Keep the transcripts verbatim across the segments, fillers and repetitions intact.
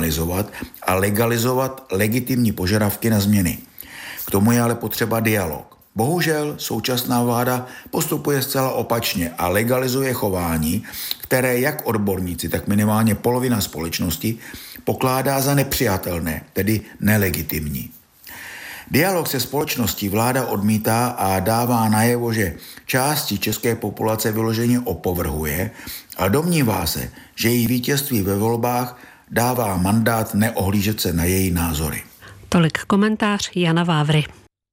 kriminalizovat a legalizovat legitimní požadavky na změny. K tomu je ale potřeba dialog. Bohužel současná vláda postupuje zcela opačně a legalizuje chování, které jak odborníci, tak minimálně polovina společnosti pokládá za nepřijatelné, tedy nelegitimní. Dialog se společností vláda odmítá a dává najevo, že části české populace vyloženě opovrhuje a domnívá se, že její vítězství ve volbách dává mandát neohlížet se na její názory. Tolik komentář Jana Vávry.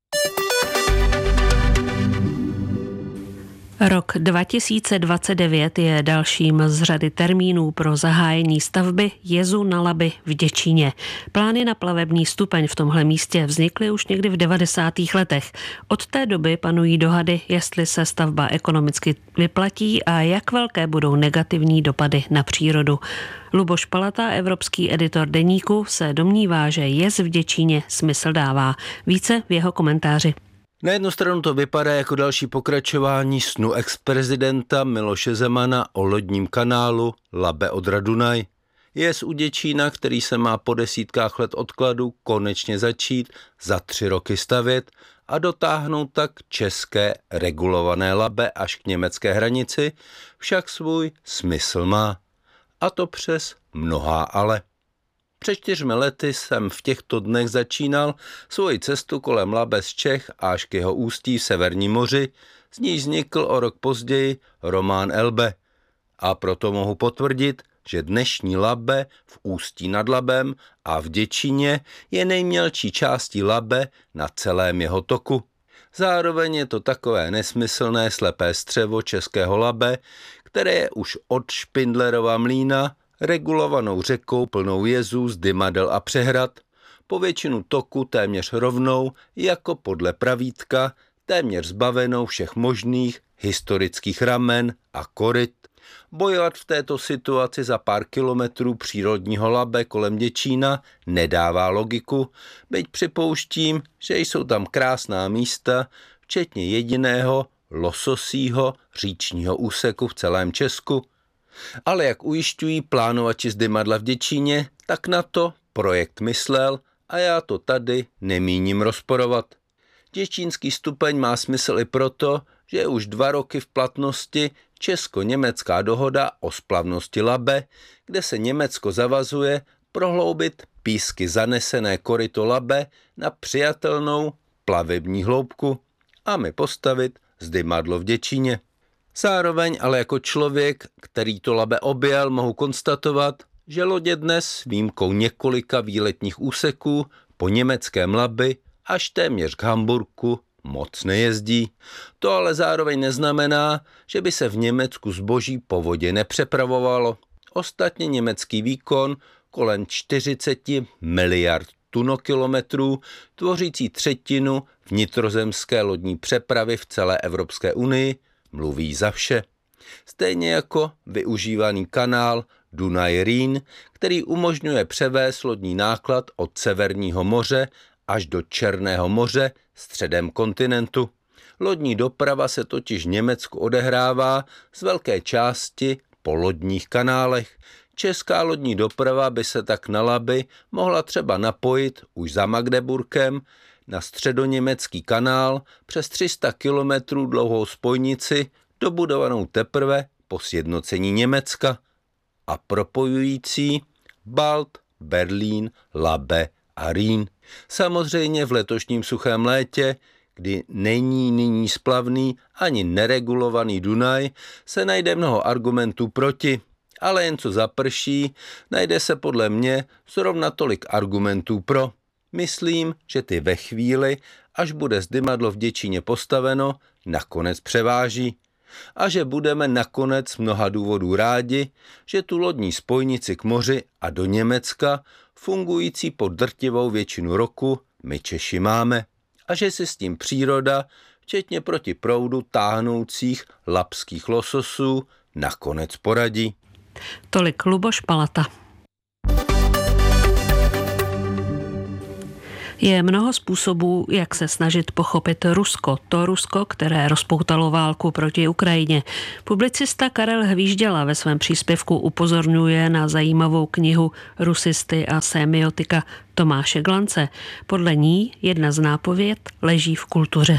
Rok dva tisíce dvacet devět je dalším z řady termínů pro zahájení stavby jezu na Labi v Děčíně. Plány na plavební stupeň v tomhle místě vznikly už někdy v devadesátých letech. Od té doby panují dohady, jestli se stavba ekonomicky vyplatí a jak velké budou negativní dopady na přírodu. Luboš Palata, evropský editor Deníku, se domnívá, že jez v Děčíně smysl dává. Více v jeho komentáři. Na jednu stranu to vypadá jako další pokračování snu ex-prezidenta Miloše Zemana o lodním kanálu Labe-Odra-Dunaj. Jez u Děčína, který se má po desítkách let odkladu konečně začít za tři roky stavět a dotáhnout tak české regulované Labe až k německé hranici, však svůj smysl má. A to přes mnohá ale. Před čtyřmi lety jsem v těchto dnech začínal svoji cestu kolem Labe z Čech až k jeho ústí v Severním moři, z níž vznikl o rok později román Elbe. A proto mohu potvrdit, že dnešní Labe v Ústí nad Labem a v Děčíně je nejmělčí částí Labe na celém jeho toku. Zároveň je to takové nesmyslné slepé střevo českého Labe, které je už od Špindlerova mlýna regulovanou řekou plnou jezů z dymadel a přehrad, po většinu toku téměř rovnou, jako podle pravítka, téměř zbavenou všech možných historických ramen a koryt. Bojovat v této situaci za pár kilometrů přírodního Labe kolem Děčína nedává logiku, byť připouštím, že jsou tam krásná místa, včetně jediného lososího říčního úseku v celém Česku. Ale jak ujišťují plánovači z Dymadla v Děčíně, tak na to projekt myslel a já to tady nemíním rozporovat. Děčínský stupeň má smysl i proto, že je už dva roky v platnosti česko-německá dohoda o splavnosti Labe, kde se Německo zavazuje prohloubit písky zanesené koryto Labe na přijatelnou plavební hloubku a my postavit Zdymadlo v Děčíně. Zároveň ale jako člověk, který to Labe objel, mohu konstatovat, že lodě dnes s výjimkou několika výletních úseků po německém Labi až téměř k Hamburku moc nejezdí. To ale zároveň neznamená, že by se v Německu zboží po vodě nepřepravovalo. Ostatně německý výkon kolem čtyřicet miliard tunokilometrů, tvořící třetinu vnitrozemské lodní přepravy v celé Evropské unii, mluví za vše. Stejně jako využívaný kanál Dunaj-Rýn, který umožňuje převést lodní náklad od Severního moře až do Černého moře středem kontinentu. Lodní doprava se totiž v Německu odehrává z velké části po lodních kanálech. Česká lodní doprava by se tak na Labi mohla třeba napojit už za Magdeburkem na středoněmecký kanál přes tři sta kilometrů dlouhou spojnici, dobudovanou teprve po sjednocení Německa a propojující Balt, Berlín, Labe a Rýn. Samozřejmě v letošním suchém létě, kdy není nyní splavný ani neregulovaný Dunaj, se najde mnoho argumentů proti, ale jen co zaprší, najde se podle mě zrovna tolik argumentů pro. Myslím, že ty ve chvíli, až bude Zdymadlo v Děčíně postaveno, nakonec převáží. A že budeme nakonec z mnoha důvodů rádi, že tu lodní spojnici k moři a do Německa, fungující po drtivou většinu roku, my Češi máme. A že si s tím příroda, včetně proti proudu táhnoucích labských lososů, nakonec poradí. Tolik Luboš Palata. Je mnoho způsobů, jak se snažit pochopit Rusko. To Rusko, které rozpoutalo válku proti Ukrajině. Publicista Karel Hvížděla ve svém příspěvku upozorňuje na zajímavou knihu Rusisty a semiotika Tomáše Glance. Podle ní jedna z nápověd leží v kultuře.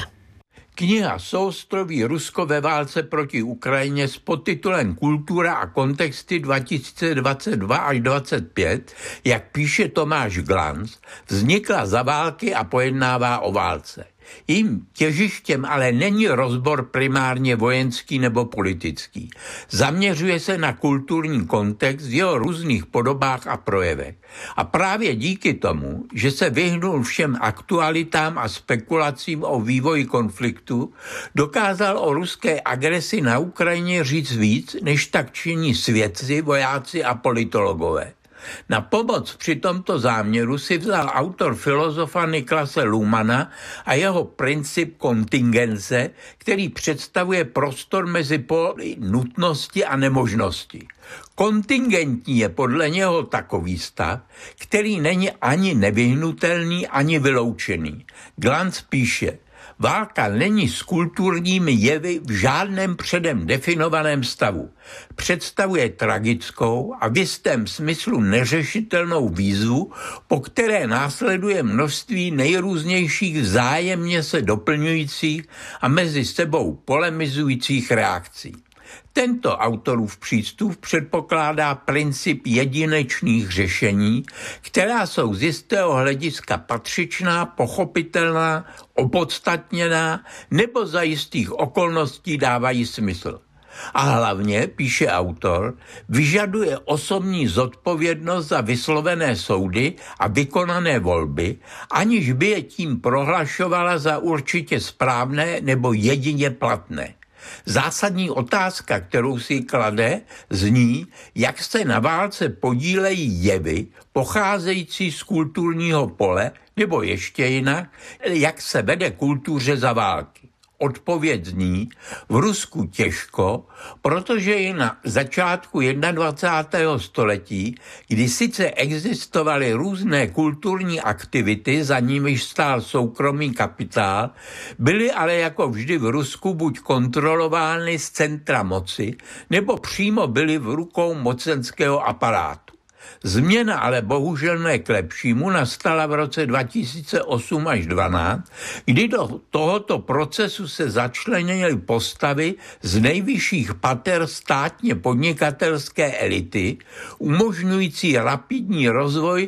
Kniha Soostroví Rusko ve válce proti Ukrajině s podtitulem Kultura a kontexty dva tisíce dvacet dva až dvacet pět, jak píše Tomáš Glanc, vznikla za války a pojednává o válce. Jím těžištěm ale není rozbor primárně vojenský nebo politický. Zaměřuje se na kulturní kontext v jeho různých podobách a projevech. A právě díky tomu, že se vyhnul všem aktualitám a spekulacím o vývoji konfliktu, dokázal o ruské agresi na Ukrajině říct víc, než tak činí svědci, vojáci a politologové. Na pomoc při tomto záměru si vzal autor filozofa Niklase Luhmanna a jeho princip kontingence, který představuje prostor mezi póly nutnosti a nemožnosti. Kontingentní je podle něho takový stav, který není ani nevyhnutelný, ani vyloučený. Glanc píše: válka není s kulturními jevy v žádném předem definovaném stavu. Představuje tragickou a v jistém smyslu neřešitelnou výzvu, po které následuje množství nejrůznějších vzájemně se doplňujících a mezi sebou polemizujících reakcí. Tento autorův přístup předpokládá princip jedinečných řešení, která jsou z jistého hlediska patřičná, pochopitelná, opodstatněná nebo za jistých okolností dávají smysl. A hlavně, píše autor, vyžaduje osobní zodpovědnost za vyslovené soudy a vykonané volby, aniž by je tím prohlašovala za určitě správné nebo jedině platné. Zásadní otázka, kterou si klade, zní, jak se na válce podílejí jevy pocházející z kulturního pole, nebo ještě jinak, jak se vede kultuře za války. Odpověď zní, v Rusku těžko, protože je na začátku dvacátého prvního století, kdy sice existovaly různé kulturní aktivity, za nimiž stál soukromý kapitál, byly ale jako vždy v Rusku buď kontrolovány z centra moci, nebo přímo byly v rukou mocenského aparátu. Změna ale bohužel ne k lepšímu nastala v roce dva tisíce osm až dvanáct, kdy do tohoto procesu se začlenily postavy z nejvyšších pater státně podnikatelské elity, umožňující rapidní rozvoj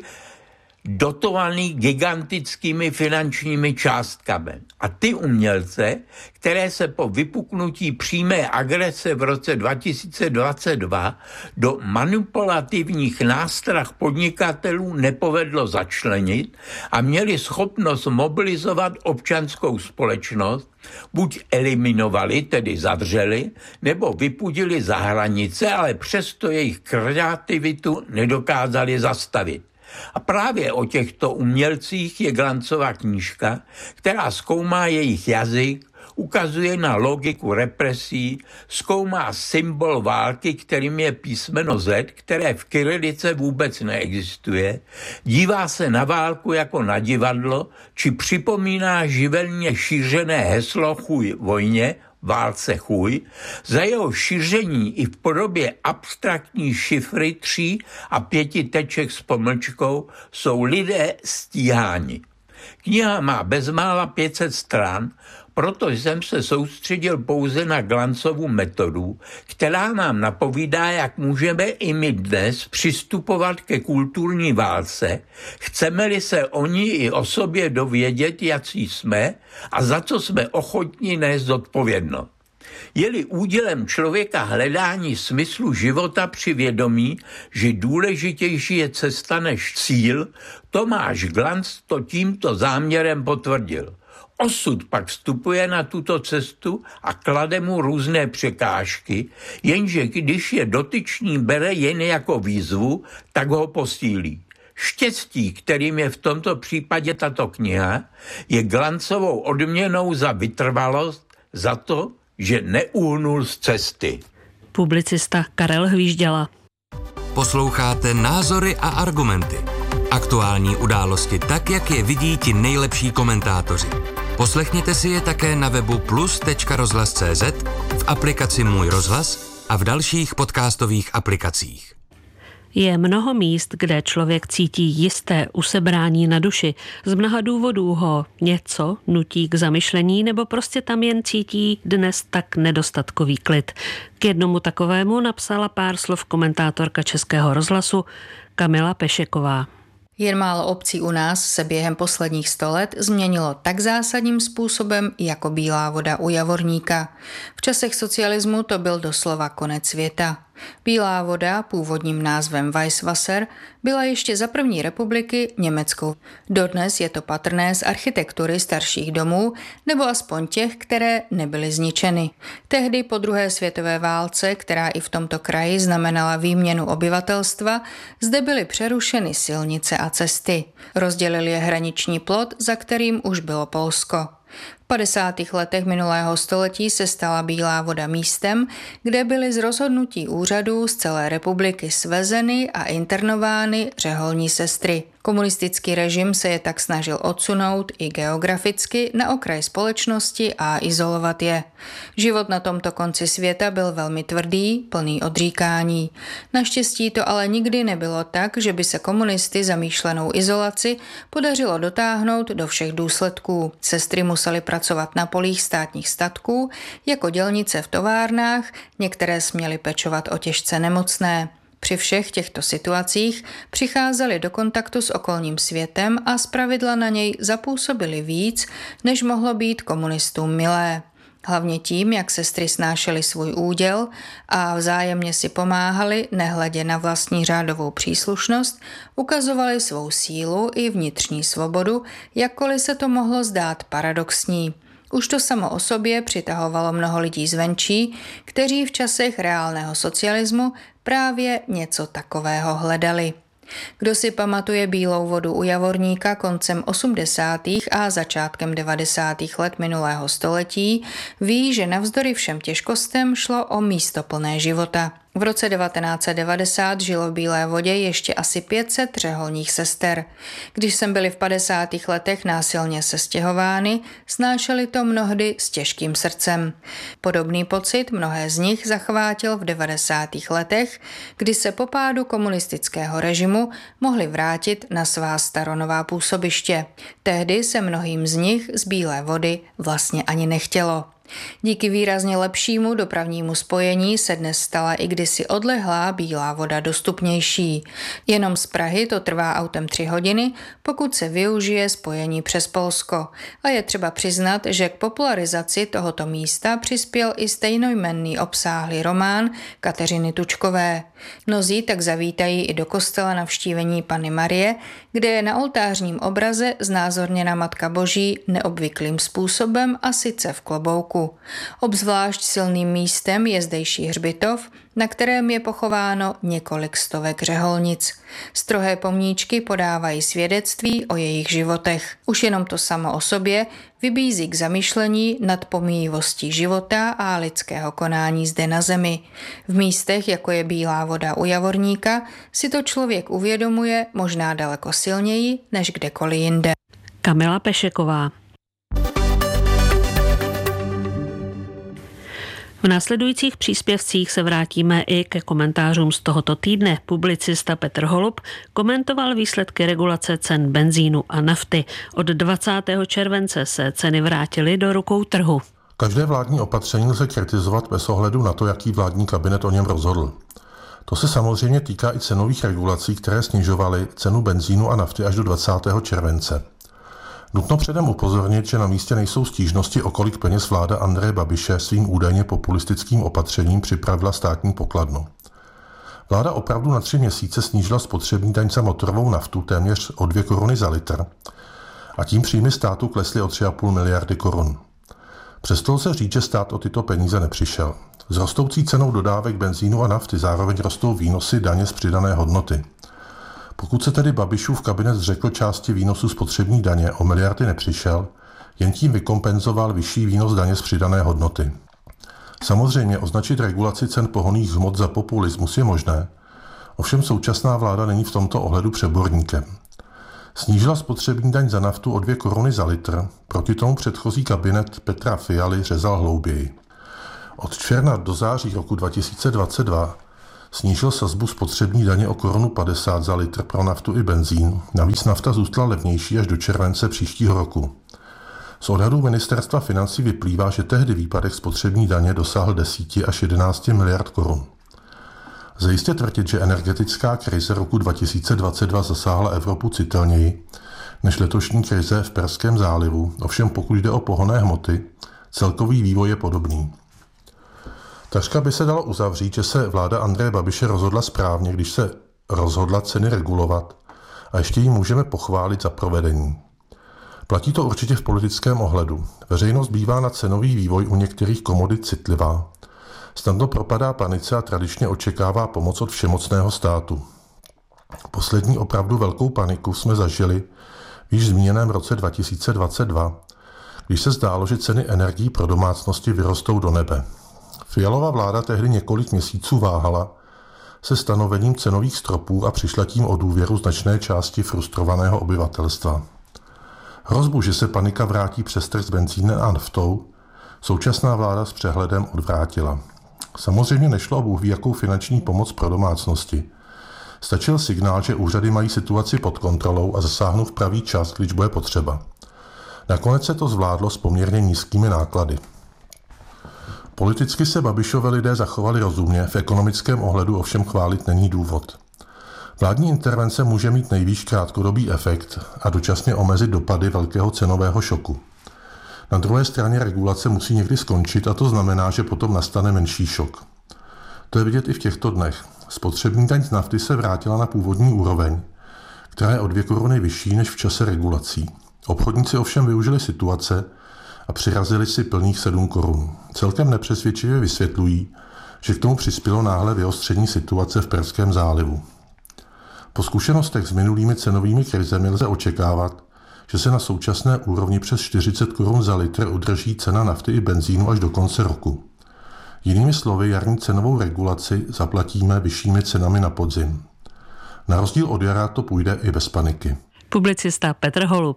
dotovaný gigantickými finančními částkami. A ty umělce, které se po vypuknutí přímé agrese v roce dva tisíce dvacet dva do manipulativních nástrah podnikatelů nepovedlo začlenit a měli schopnost mobilizovat občanskou společnost, buď eliminovali, tedy zavřeli, nebo vypudili za hranice, ale přesto jejich kreativitu nedokázali zastavit. A právě o těchto umělcích je Glancova knížka, která zkoumá jejich jazyk, ukazuje na logiku represí, zkoumá symbol války, kterým je písmeno Z, které v kyrilice vůbec neexistuje, dívá se na válku jako na divadlo, či připomíná živelně šířené heslo chuj vojně, válce chuj, za jeho šíření i v podobě abstraktní šifry tří a pěti teček s pomlčkou jsou lidé stíháni. Kniha má bezmála pět set stran, proto jsem se soustředil pouze na Glancovu metodu, která nám napovídá, jak můžeme i my dnes přistupovat ke kulturní válce, chceme-li se o ní i o sobě dovědět, jací jsme a za co jsme ochotní nést zodpovědnost. Je-li údělem člověka hledání smyslu života při vědomí, že důležitější je cesta než cíl, Tomáš Glanc to tímto záměrem potvrdil. Osud pak vstupuje na tuto cestu a klade mu různé překážky, jenže když je dotyčný bere jen jako výzvu, tak ho posílí. Štěstí, kterým je v tomto případě tato kniha, je Glancovou odměnou za vytrvalost, za to, že neuhnul z cesty. Publicista Karel Hvížděla. Posloucháte Názory a argumenty. Aktuální události tak, jak je vidí ti nejlepší komentátoři. Poslechněte si je také na webu plus tečka rozhlas tečka cé zet, v aplikaci Můj rozhlas a v dalších podcastových aplikacích. Je mnoho míst, kde člověk cítí jisté usebrání na duši. Z mnoha důvodů ho něco nutí k zamyšlení nebo prostě tam jen cítí dnes tak nedostatkový klid. K jednomu takovému napsala pár slov komentátorka Českého rozhlasu Kamila Pešeková. Jen málo obcí u nás se během posledních sto let změnilo tak zásadním způsobem jako Bílá Voda u Javorníka. V časech socialismu to byl doslova konec světa. Bílá Voda, původním názvem Weißwasser, byla ještě za první republiky německou. Dodnes je to patrné z architektury starších domů, nebo aspoň těch, které nebyly zničeny. Tehdy po druhé světové válce, která i v tomto kraji znamenala výměnu obyvatelstva, zde byly přerušeny silnice a cesty. Rozdělil je hraniční plot, za kterým už bylo Polsko. V padesátých letech minulého století se stala Bílá Voda místem, kde byly z rozhodnutí úřadů z celé republiky svezeny a internovány řeholní sestry. Komunistický režim se je tak snažil odsunout i geograficky na okraj společnosti a izolovat je. Život na tomto konci světa byl velmi tvrdý, plný odříkání. Naštěstí to ale nikdy nebylo tak, že by se komunisty zamýšlenou izolaci podařilo dotáhnout do všech důsledků. Sestry musely pracovat na polích státních statků, jako dělnice v továrnách, některé směly pečovat o těžce nemocné. Při všech těchto situacích přicházeli do kontaktu s okolním světem a zpravidla na něj zapůsobili víc, než mohlo být komunistům milé. Hlavně tím, jak sestry snášely svůj úděl a vzájemně si pomáhali, nehledě na vlastní řádovou příslušnost, ukazovali svou sílu i vnitřní svobodu, jakkoliv se to mohlo zdát paradoxní. Už to samo o sobě přitahovalo mnoho lidí zvenčí, kteří v časech reálného socialismu právě něco takového hledali. Kdo si pamatuje Bílou Vodu u Javorníka koncem osmdesátých a začátkem devadesátých let minulého století, ví, že navzdory všem těžkostem šlo o místo plné života. V roce devatenáct set devadesát žilo v Bílé Vodě ještě asi pět set řeholních sester. Když sem byli v padesátých letech násilně sestěhovány, snášeli to mnohdy s těžkým srdcem. Podobný pocit mnohé z nich zachvátil v devadesátých letech, kdy se po pádu komunistického režimu mohli vrátit na svá staronová působiště. Tehdy se mnohým z nich z Bílé Vody vlastně ani nechtělo. Díky výrazně lepšímu dopravnímu spojení se dnes stala i kdysi odlehlá Bílá Voda dostupnější. Jenom z Prahy to trvá autem tři hodiny, pokud se využije spojení přes Polsko. A je třeba přiznat, že k popularizaci tohoto místa přispěl i stejnojmenný obsáhlý román Kateřiny Tučkové. Mnozí tak zavítají i do kostela navštívení Panny Marie, kde je na oltářním obraze znázorněna Matka Boží neobvyklým způsobem a sice v klobouku. Obzvlášť silným místem je zdejší hřbitov, na kterém je pochováno několik stovek řeholnic. Strohé pomníčky podávají svědectví o jejich životech. Už jenom to samo o sobě vybízí k zamyšlení nad pomíjivostí života a lidského konání zde na zemi. V místech, jako je Bílá Voda u Javorníka, si to člověk uvědomuje možná daleko silněji než kdekoliv jinde. Kamila Pešeková. V následujících příspěvcích se vrátíme i ke komentářům z tohoto týdne. Publicista Petr Holub komentoval výsledky regulace cen benzínu a nafty. Od dvacátého července se ceny vrátily do rukou trhu. Každé vládní opatření lze kritizovat bez ohledu na to, jaký vládní kabinet o něm rozhodl. To se samozřejmě týká i cenových regulací, které snižovaly cenu benzínu a nafty až do dvacátého července. Nutno předem upozornit, že na místě nejsou stížnosti, o kolik peněz vláda Andreje Babiše svým údajně populistickým opatřením připravila státní pokladnu. Vláda opravdu na tři měsíce snížila spotřební daň za motorovou naftu téměř o dvě koruny za litr a tím příjmy státu klesly o tři a půl miliardy korun. Přesto lze říct, že stát o tyto peníze nepřišel. S rostoucí cenou dodávek benzínu a nafty zároveň rostou výnosy daně z přidané hodnoty. Pokud se tedy Babišův kabinet zřekl části výnosu spotřební daně, o miliardy nepřišel, jen tím vykompenzoval vyšší výnos daně z přidané hodnoty. Samozřejmě označit regulaci cen pohonných hmot za populismus je možné, ovšem současná vláda není v tomto ohledu přeborníkem. Snížila spotřební daň za naftu o dvě koruny za litr, proti tomu předchozí kabinet Petra Fialy řezal hlouběji. Od června do září roku dva tisíce dvacet dva snížil sazbu spotřební daně o korunu padesát za litr pro naftu i benzín, navíc nafta zůstala levnější až do července příštího roku. Z odhadů ministerstva financí vyplývá, že tehdy výpadek spotřební daně dosáhl deset až jedenáct miliard korun. Zajistě tvrdit, že energetická krize roku dva tisíce dvacet dva zasáhla Evropu citelněji než letošní krize v Perském zálivu, ovšem pokud jde o pohonné hmoty, celkový vývoj je podobný. Takřka by se dalo uzavřít, že se vláda Andreje Babiše rozhodla správně, když se rozhodla ceny regulovat a ještě ji můžeme pochválit za provedení. Platí to určitě v politickém ohledu. Veřejnost bývá na cenový vývoj u některých komodit citlivá. Snadno propadá panice a tradičně očekává pomoc od všemocného státu. Poslední opravdu velkou paniku jsme zažili v již zmíněném roce dva tisíce dvacet dva, když se zdálo, že ceny energií pro domácnosti vyrostou do nebe. Fialova vláda tehdy několik měsíců váhala se stanovením cenových stropů a přišla tím o důvěru značné části frustrovaného obyvatelstva. Hrozbu, že se panika vrátí přes trh s benzínem a naftou, současná vláda s přehledem odvrátila. Samozřejmě nešlo o bůh ví jakou finanční pomoc pro domácnosti. Stačil signál, že úřady mají situaci pod kontrolou a zasáhnou v pravý čas, když bude potřeba. Nakonec se to zvládlo s poměrně nízkými náklady. Politicky se Babišovi lidé zachovali rozumně, v ekonomickém ohledu ovšem chválit není důvod. Vládní intervence může mít nejvýš krátkodobý efekt a dočasně omezit dopady velkého cenového šoku. Na druhé straně regulace musí někdy skončit a to znamená, že potom nastane menší šok. To je vidět i v těchto dnech. Spotřební daň z nafty se vrátila na původní úroveň, která je o dvě koruny vyšší než v čase regulací. Obchodníci ovšem využili situace a přirazili si plných sedm korun. Celkem nepřesvědčivě vysvětlují, že k tomu přispělo náhle vyostření situace v Perském zálivu. Po zkušenostech s minulými cenovými krizemi lze očekávat, že se na současné úrovni přes čtyřicet korun za litr udrží cena nafty i benzínu až do konce roku. Jinými slovy, jarní cenovou regulaci zaplatíme vyššími cenami na podzim. Na rozdíl od jara to půjde i bez paniky. Publicista Petr Holub.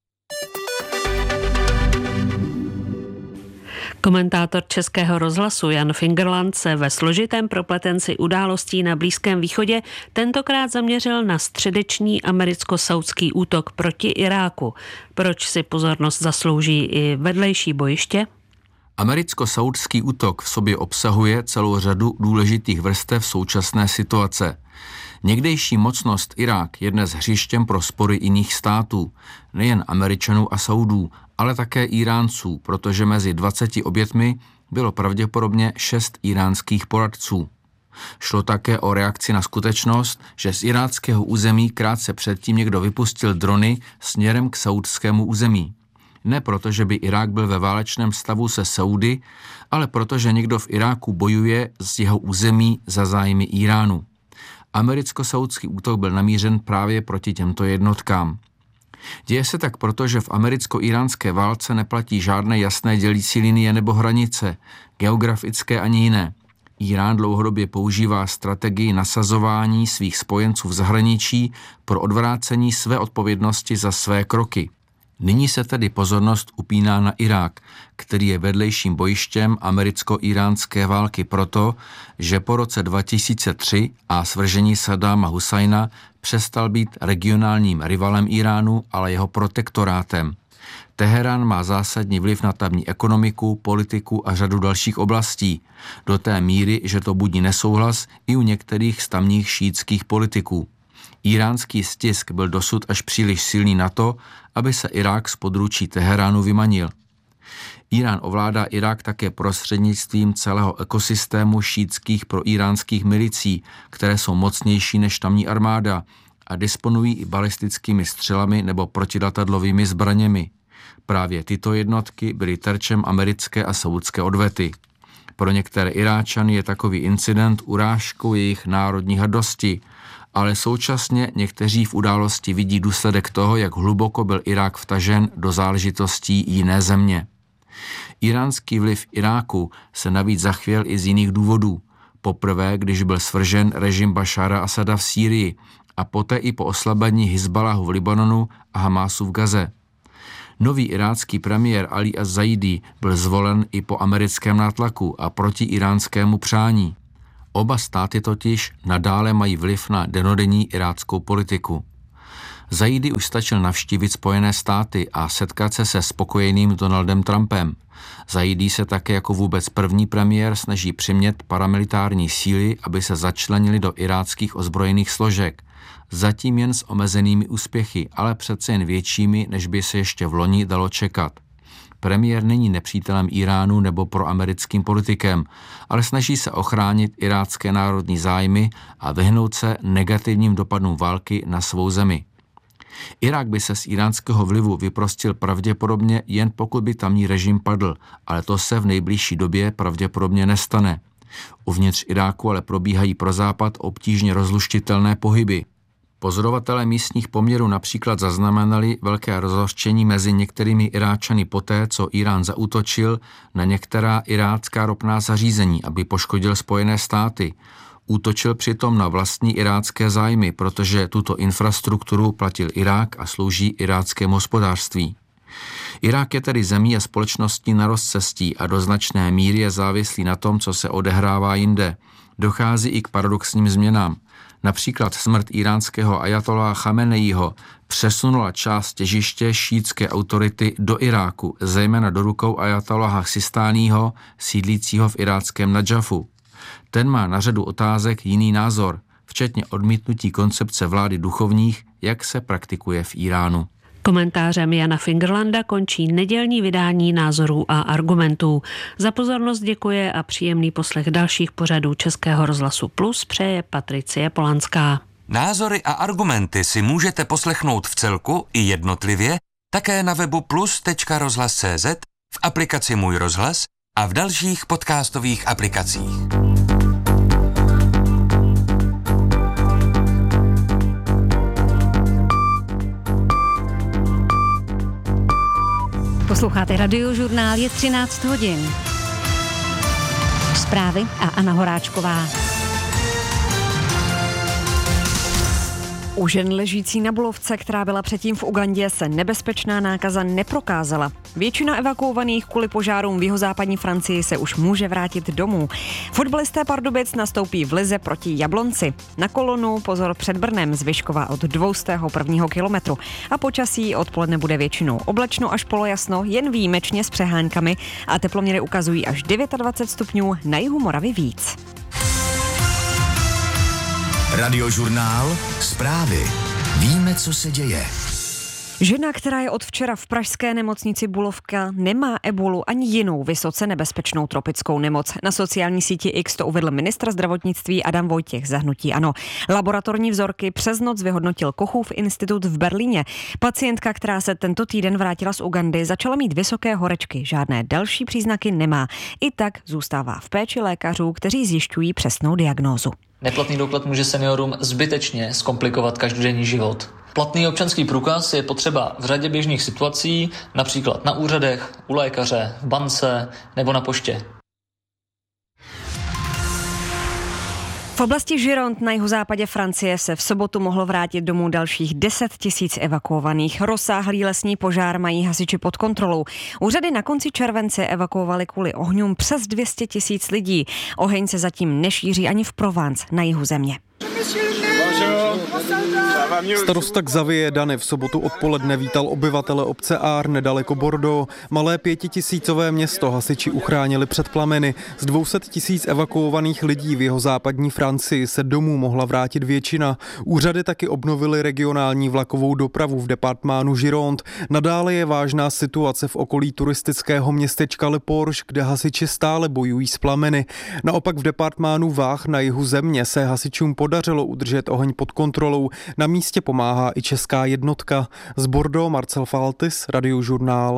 Komentátor Českého rozhlasu Jan Fingerland se ve složitém propletenci událostí na Blízkém východě tentokrát zaměřil na středeční americko-saudský útok proti Iráku. Proč si pozornost zaslouží i vedlejší bojiště? Americko-saudský útok v sobě obsahuje celou řadu důležitých vrstev současné situace. Někdejší mocnost Irák je dnes hřištěm pro spory jiných států, nejen Američanů a Saudů, ale také Iránců, protože mezi dvaceti obětmi bylo pravděpodobně šest iránských poradců. Šlo také o reakci na skutečnost, že z iráckého území krátce předtím někdo vypustil drony směrem k saudskému území. Ne proto, že by Irák byl ve válečném stavu se Saudy, ale protože někdo v Iráku bojuje z jeho území za zájmy Iránu. Americko-saudský útok byl namířen právě proti těmto jednotkám. Děje se tak proto, že v americko-iránské válce neplatí žádné jasné dělící linie nebo hranice, geografické ani jiné. Irán dlouhodobě používá strategii nasazování svých spojenců v zahraničí pro odvrácení své odpovědnosti za své kroky. Nyní se tedy pozornost upíná na Irák, který je vedlejším bojištěm americko-iránské války proto, že po roce dva tisíce tři a svržení Saddáma Husajna přestal být regionálním rivalem Iránu, ale jeho protektorátem. Teherán má zásadní vliv na tamní ekonomiku, politiku a řadu dalších oblastí, do té míry, že to budí nesouhlas i u některých z tamních šíitských politiků. Iránský stisk byl dosud až příliš silný na to, aby se Irák z područí Teheránu vymanil. Irán ovládá Irák také prostřednictvím celého ekosystému šíitských proiránských milicí, které jsou mocnější než tamní armáda a disponují i balistickými střelami nebo protiletadlovými zbraněmi. Právě tyto jednotky byly terčem americké a saudské odvety. Pro některé Iráčany je takový incident urážkou jejich národní hrdosti, ale současně někteří v události vidí důsledek toho, jak hluboko byl Irák vtažen do záležitostí jiné země. Iránský vliv v Iráku se navíc zachvěl i z jiných důvodů. Poprvé, když byl svržen režim Bašára Asada v Sýrii a poté i po oslabení Hizbalahu v Libanonu a Hamásu v Gaze. Nový irácký premiér Ali az-Zaidi byl zvolen i po americkém nátlaku a proti iránskému přání. Oba státy totiž nadále mají vliv na denodenní iráckou politiku. Zaidi už stačil navštívit Spojené státy a setkat se se spokojeným Donaldem Trumpem. Zaidi se také jako vůbec první premiér snaží přimět paramilitární síly, aby se začlenili do iráckých ozbrojených složek. Zatím jen s omezenými úspěchy, ale přece jen většími, než by se ještě v loni dalo čekat. Premiér není nepřítelem Iránu nebo proamerickým politikem, ale snaží se ochránit irácké národní zájmy a vyhnout se negativním dopadům války na svou zemi. Irák by se z iránského vlivu vyprostil pravděpodobně jen pokud by tamní režim padl, ale to se v nejbližší době pravděpodobně nestane. Uvnitř Iráku ale probíhají pro Západ obtížně rozluštitelné pohyby. Pozorovatelé místních poměrů například zaznamenali velké rozhořčení mezi některými Iráčany poté, co Irán zaútočil na některá irácká ropná zařízení, aby poškodil Spojené státy. Útočil přitom na vlastní irácké zájmy, protože tuto infrastrukturu platil Irák a slouží iráckému hospodářství. Irák je tedy zemí a společností na rozcestí a do značné míry je závislý na tom, co se odehrává jinde. Dochází i k paradoxním změnám. Například smrt iránského ajatoláha Chameneího přesunula část těžiště šítské autority do Iráku, zejména do rukou ajatoláha Sistáního, sídlícího v iráckém Nadžafu. Ten má na řadu otázek jiný názor, včetně odmítnutí koncepce vlády duchovních, jak se praktikuje v Iránu. Komentářem Jana Fingerlanda končí nedělní vydání Názorů a argumentů. Za pozornost děkuje a příjemný poslech dalších pořadů Českého rozhlasu Plus přeje Patricie Polanská. Názory a argumenty si můžete poslechnout v celku i jednotlivě také na webu plus tečka rozhlas tečka cé zet, v aplikaci Můj rozhlas a v dalších podcastových aplikacích. Posloucháte Radiožurnál, je třináct hodin. Zprávy a Anna Horáčková. U žen ležící na Bulovce, která byla předtím v Ugandě, se nebezpečná nákaza neprokázala. Většina evakuovaných kvůli požárům v jihozápadní Francii se už může vrátit domů. Fotbalisté Pardubic nastoupí v lize proti Jablonci. Na kolonu pozor před Brnem z Vyškova od dvoustého prvního kilometru. A počasí odpoledne bude většinou oblačno až polojasno, jen výjimečně s přehánkami a teploměry ukazují až dvacet devět stupňů, na jihu Moravy víc. Radiožurnál, zprávy. Víme, co se děje. Žena, která je od včera v pražské nemocnici Bulovka, nemá ebolu ani jinou vysoce nebezpečnou tropickou nemoc. Na sociální síti X to uvedl ministr zdravotnictví Adam Vojtěch za hnutí ANO. Laboratorní vzorky přes noc vyhodnotil Kochův institut v Berlíně. Pacientka, která se tento týden vrátila z Ugandy, začala mít vysoké horečky. Žádné další příznaky nemá. I tak zůstává v péči lékařů, kteří zjišťují přesnou diagnózu. Neplatný doklad může seniorům zbytečně zkomplikovat každodenní život. Platný občanský průkaz je potřeba v řadě běžných situací, například na úřadech, u lékaře, v bance nebo na poště. V oblasti Gironde na jihozápadě Francie se v sobotu mohlo vrátit domů dalších deset tisíc evakuovaných. Rozsáhlý lesní požár mají hasiči pod kontrolou. Úřady na konci července evakuovali kvůli ohňům přes dvě stě tisíc lidí. Oheň se zatím nešíří ani v Provence na jihu země. Starosta Xavier Dany v sobotu odpoledne vítal obyvatele obce Ár nedaleko Bordeaux. Malé pětitisícové město hasiči uchránili před plameny. Z dvou set tisíc evakuovaných lidí v jeho západní Francii se domů mohla vrátit většina. Úřady taky obnovily regionální vlakovou dopravu v departmánu Gironde. Nadále je vážná situace v okolí turistického městečka Le Porge, kde hasiči stále bojují s plameny. Naopak v departmánu Vách na jihu země se hasičům podařilo udržet oheň pod kontrolou. Na místě pomáhá i česká jednotka. Z Bordeaux Marcel Faltis, Radiožurnál.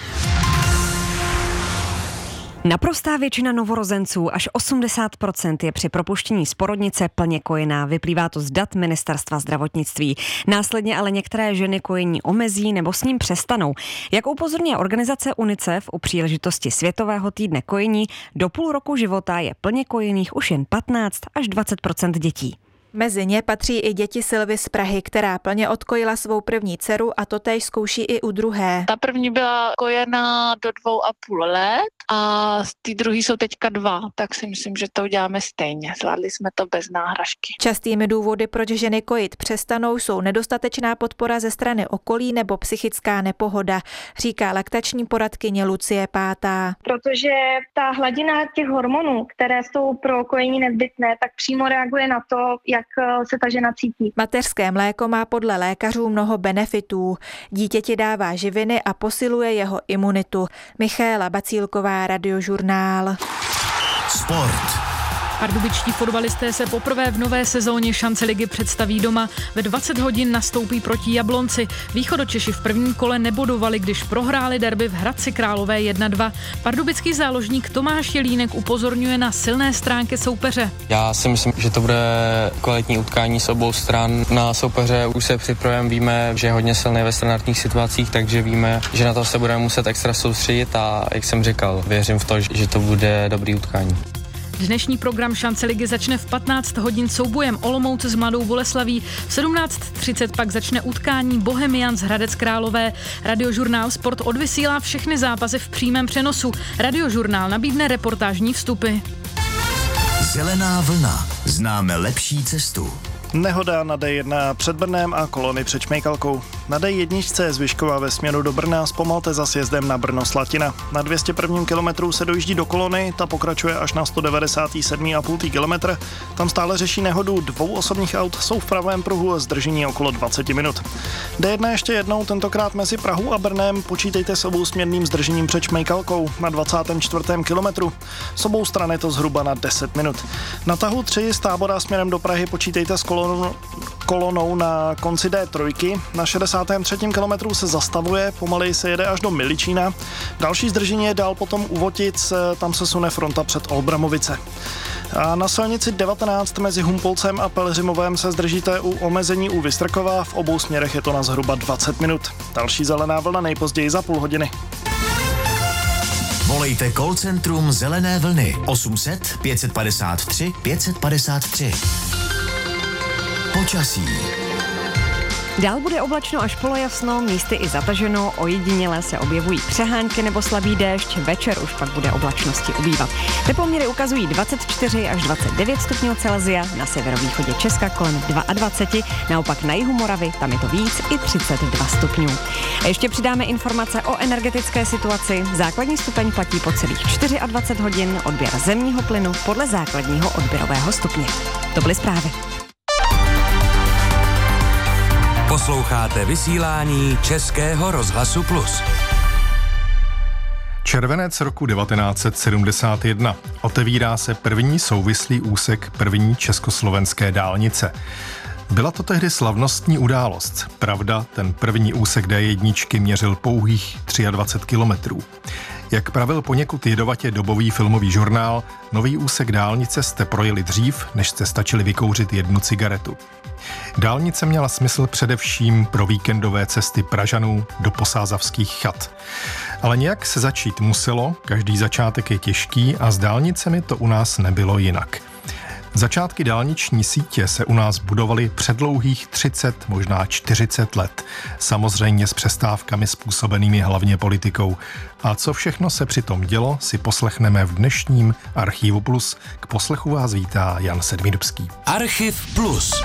Naprostá většina novorozenců, až osmdesát procent, je při propuštění z porodnice plně kojená. Vyplývá to z dat Ministerstva zdravotnictví. Následně ale některé ženy kojení omezí nebo s ním přestanou. Jak upozorňuje organizace UNICEF u příležitosti Světového týdne kojení, do půl roku života je plně kojených už jen patnáct až dvacet procent dětí. Mezi ně patří i děti Silvy z Prahy, která plně odkojila svou první dceru a totéž zkouší i u druhé. Ta první byla kojená do dvou a půl let a ty druhý jsou teďka dva, tak si myslím, že to uděláme stejně. Zvládli jsme to bez náhražky. Častými důvody, proč ženy kojit přestanou, jsou nedostatečná podpora ze strany okolí nebo psychická nepohoda, říká laktační poradkyně Lucie Pátá. Protože ta hladina těch hormonů, které jsou pro kojení nezbytné, tak přímo reaguje na to, jak se ta žena cítí. Mateřské mléko má podle lékařů mnoho benefitů. Dítěti dává živiny a posiluje jeho imunitu. Michaela Bacílková, Radiožurnál. Sport. Pardubičtí fotbalisté se poprvé v nové sezóně šance ligy představí doma. Ve dvacet hodin nastoupí proti Jablonci. Východočeši v prvním kole nebodovali, když prohráli derby v Hradci Králové jedna dva. Pardubický záložník Tomáš Jelínek upozorňuje na silné stránky soupeře. Já si myslím, že to bude kvalitní utkání s obou stran. Na soupeře už se připravujeme, víme, že je hodně silný ve standardních situacích, takže víme, že na to se budeme muset extra soustředit a jak jsem říkal, věřím v to, že to bude dobrý utkání. Dnešní program šance ligy začne v patnáct hodin soubojem Olomouc s Mladou Boleslaví. V sedmnáct třicet pak začne utkání Bohemians Hradec Králové. Radiožurnál Sport odvysílá všechny zápasy v přímém přenosu. Radiožurnál nabídne reportážní vstupy. Zelená vlna. Známe lepší cestu. Nehoda na D jedna před Brnem a kolony před Šmejkalkou. Na D jedna z Vyškova ve směru do Brna zpomalte za sjezdem na Brno-Slatina. Na dvě stě prvním kilometru se dojíždí do kolony, ta pokračuje až na sto devadesát sedm celá pět kilometru. Tam stále řeší nehodu dvou osobních aut, jsou v pravém pruhu zdržení okolo dvacet minut. D jedna ještě jednou, tentokrát mezi Prahou a Brnem, počítejte s obousměrným zdržením před Šmejkalkou na dvacátém čtvrtém kilometru. S obou stran je to zhruba na deset minut. Na tahu tři z Tábora směrem do Prahy počítejte s kolonou kolonou na konci D tři. Na šedesátém třetím kilometru se zastavuje, pomaleji se jede až do Miličína. Další zdržení je dál potom u Votic, tam se sune fronta před Olbramovice. A na silnici devatenáct mezi Humpolcem a Pelhřimovem se zdržíte u omezení u Vystrkova, v obou směrech je to na zhruba dvacet minut. Další zelená vlna nejpozději za půl hodiny. Volejte call centrum Zelené vlny osm set pět padesát tři pět padesát tři. Počasí. Dál bude oblačno až polojasno, místy i zataženo, ojediněle se objevují přehánky nebo slabý déšť, večer už pak bude oblačnosti ubývat. Teploměry ukazují dvacet čtyři až dvacet devět stupňů Celsia, na severovýchodě Česka kolem dvacet dva, naopak na jihu Moravy, tam je to víc, i třicet dva stupňů. A ještě přidáme informace o energetické situaci. Základní stupeň platí po celých dvacet čtyři hodin, odběr zemního plynu podle základního odběrového stupně. To byly zprávy. Posloucháte vysílání Českého rozhlasu Plus. Červenec roku devatenáct set sedmdesát jedna. Otevírá se první souvislý úsek první československé dálnice. Byla to tehdy slavnostní událost. Pravda, ten první úsek D jedna měřil pouhých dvacet tři kilometrů. Jak pravil poněkud jedovatě dobový filmový žurnál, nový úsek dálnice jste projeli dřív, než jste stačili vykouřit jednu cigaretu. Dálnice měla smysl především pro víkendové cesty Pražanů do posázavských chat. Ale nějak se začít muselo, každý začátek je těžký a s dálnicemi to u nás nebylo jinak. Začátky dálniční sítě se u nás budovaly předlouhých třicet, možná čtyřicet let. Samozřejmě s přestávkami způsobenými hlavně politikou. A co všechno se přitom dělo, si poslechneme v dnešním Archivu Plus. K poslechu vás vítá Jan Sedmidubský. Archiv Plus.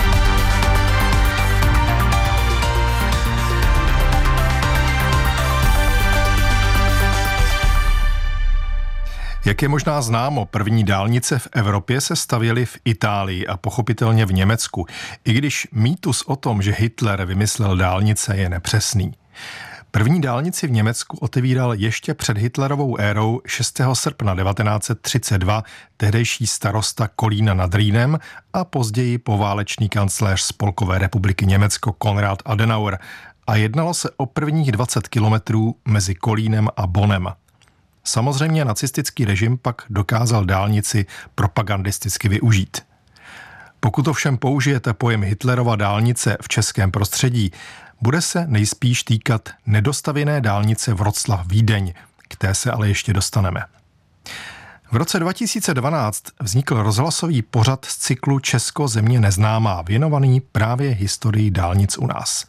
Jak je možná známo, první dálnice v Evropě se stavěly v Itálii a pochopitelně v Německu, i když mýtus o tom, že Hitler vymyslel dálnice, je nepřesný. První dálnici v Německu otevíral ještě před Hitlerovou érou šestého srpna devatenáct set třicet dva tehdejší starosta Kolína nad Rýnem a později poválečný kancléř Spolkové republiky Německo Konrad Adenauer a jednalo se o prvních dvacet kilometrů mezi Kolínem a Bonnem. Samozřejmě nacistický režim pak dokázal dálnici propagandisticky využít. Pokud ovšem použijete pojem Hitlerova dálnice v českém prostředí, bude se nejspíš týkat nedostavěné dálnice Wroclaw-Vídeň, k té se ale ještě dostaneme. V roce dva tisíce dvanáct vznikl rozhlasový pořad z cyklu Česko země neznámá, věnovaný právě historii dálnic u nás.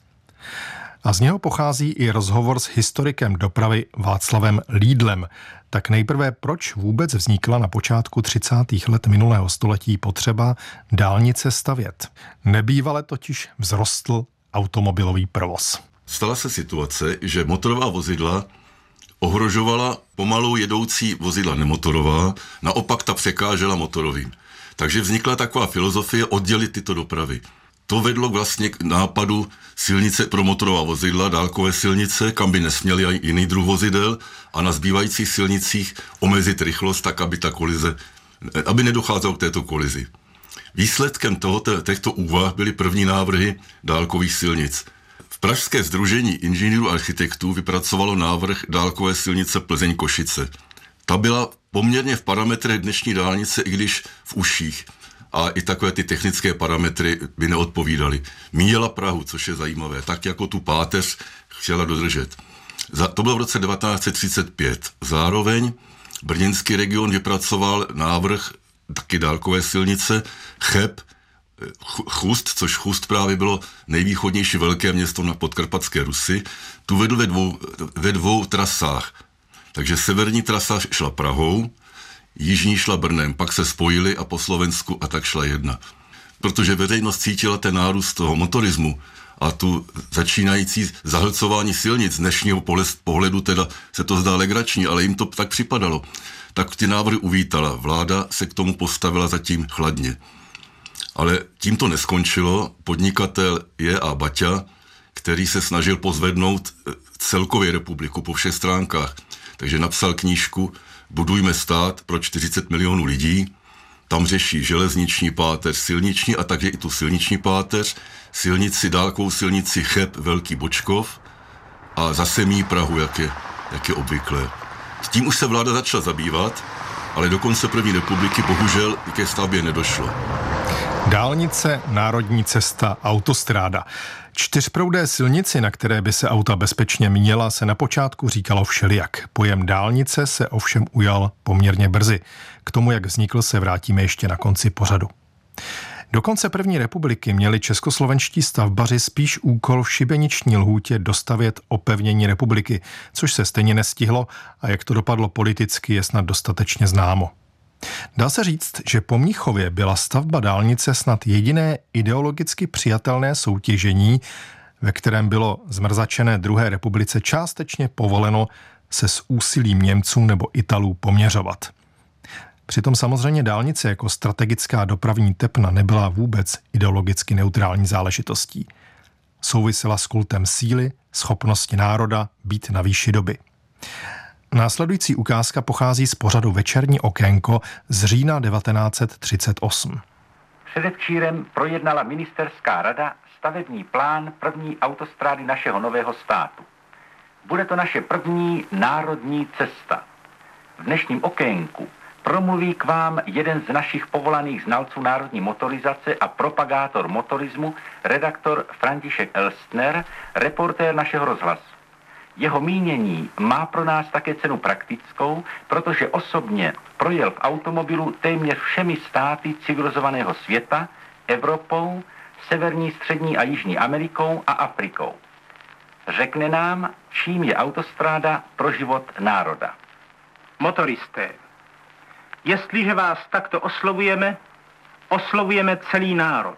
A z něho pochází i rozhovor s historikem dopravy Václavem Lídlem. Tak nejprve, proč vůbec vznikla na počátku třicátých let minulého století potřeba dálnice stavět? Nebývale totiž vzrostl automobilový provoz. Stala se situace, že motorová vozidla ohrožovala pomalu jedoucí vozidla nemotorová, naopak ta překážela motorovým. Takže vznikla taková filozofie oddělit tyto dopravy. To vedlo vlastně k nápadu silnice pro motorová vozidla, dálkové silnice, kam by nesměli jiný druh vozidel, a na zbývajících silnicích omezit rychlost tak, aby ta kolize, aby nedocházelo k této kolizi. Výsledkem tohoto, těchto úvah byly první návrhy dálkových silnic. V Pražské sdružení inženýrů a architektů vypracovalo návrh dálkové silnice Plzeň-Košice. Ta byla poměrně v parametrech dnešní dálnice, i když v uších. A i takové ty technické parametry by neodpovídaly. Míjela Prahu, což je zajímavé, tak jako tu páteř chtěla dodržet. Za, to bylo v roce devatenáct set třicet pět. Zároveň brněnský region vypracoval návrh taky dálkové silnice Cheb, Chust, což Chust právě bylo nejvýchodnější velké město na podkarpatské Rusy. Tu vedl ve dvou, ve dvou trasách. Takže severní trasa šla Prahou, jižní šla Brnem, pak se spojili a po Slovensku a tak šla jedna. Protože veřejnost cítila ten nárůst toho motorismu a tu začínající zahlcování silnic, z dnešního pohledu teda se to zdá legrační, ale jim to tak připadalo, tak ty návrhy uvítala. Vláda se k tomu postavila zatím chladně. Ale tím to neskončilo. Podnikatel J A Baťa, který se snažil pozvednout celkově republiku po všech stránkách, takže napsal knížku Budujme stát pro čtyřicet milionů lidí. Tam řeší železniční páteř, silniční a také i tu silniční páteř, silnici, dálkovou silnici Cheb, Velký Bočkov a zase míjí Prahu, jak je, jak je obvyklé. S tím už se vláda začala zabývat, ale do konce první republiky bohužel ke stavbě nedošlo. Dálnice, národní cesta, autostráda. Čtyřproudé silnici, na které by se auta bezpečně měla, se na počátku říkalo všelijak. Pojem dálnice se ovšem ujal poměrně brzy. K tomu, jak vznikl, se vrátíme ještě na konci pořadu. Do konce první republiky měli českoslovenští stavbaři spíš úkol v šibeniční lhůtě dostavět opevnění republiky, což se stejně nestihlo a jak to dopadlo politicky, je snad dostatečně známo. Dá se říct, že po Mnichově byla stavba dálnice snad jediné ideologicky přijatelné soutěžení, ve kterém bylo zmrzačené druhé republice částečně povoleno se s úsilím Němců nebo Italů poměřovat. Přitom samozřejmě dálnice jako strategická dopravní tepna nebyla vůbec ideologicky neutrální záležitostí. Souvisela s kultem síly, schopnosti národa být na výši doby. Následující ukázka pochází z pořadu Večerní okénko z října devatenáct set třicet osm. Předevčírem projednala ministerská rada stavební plán první autostrády našeho nového státu. Bude to naše první národní cesta. V dnešním okénku promluví k vám jeden z našich povolaných znalců národní motorizace a propagátor motorismu, redaktor František Elstner, reportér našeho rozhlasu. Jeho mínění má pro nás také cenu praktickou, protože osobně projel v automobilu téměř všemi státy civilizovaného světa, Evropou, Severní, Střední a Jižní Amerikou a Afrikou. Řekne nám, čím je autostráda pro život národa. Motoristé, jestliže vás takto oslovujeme, oslovujeme celý národ.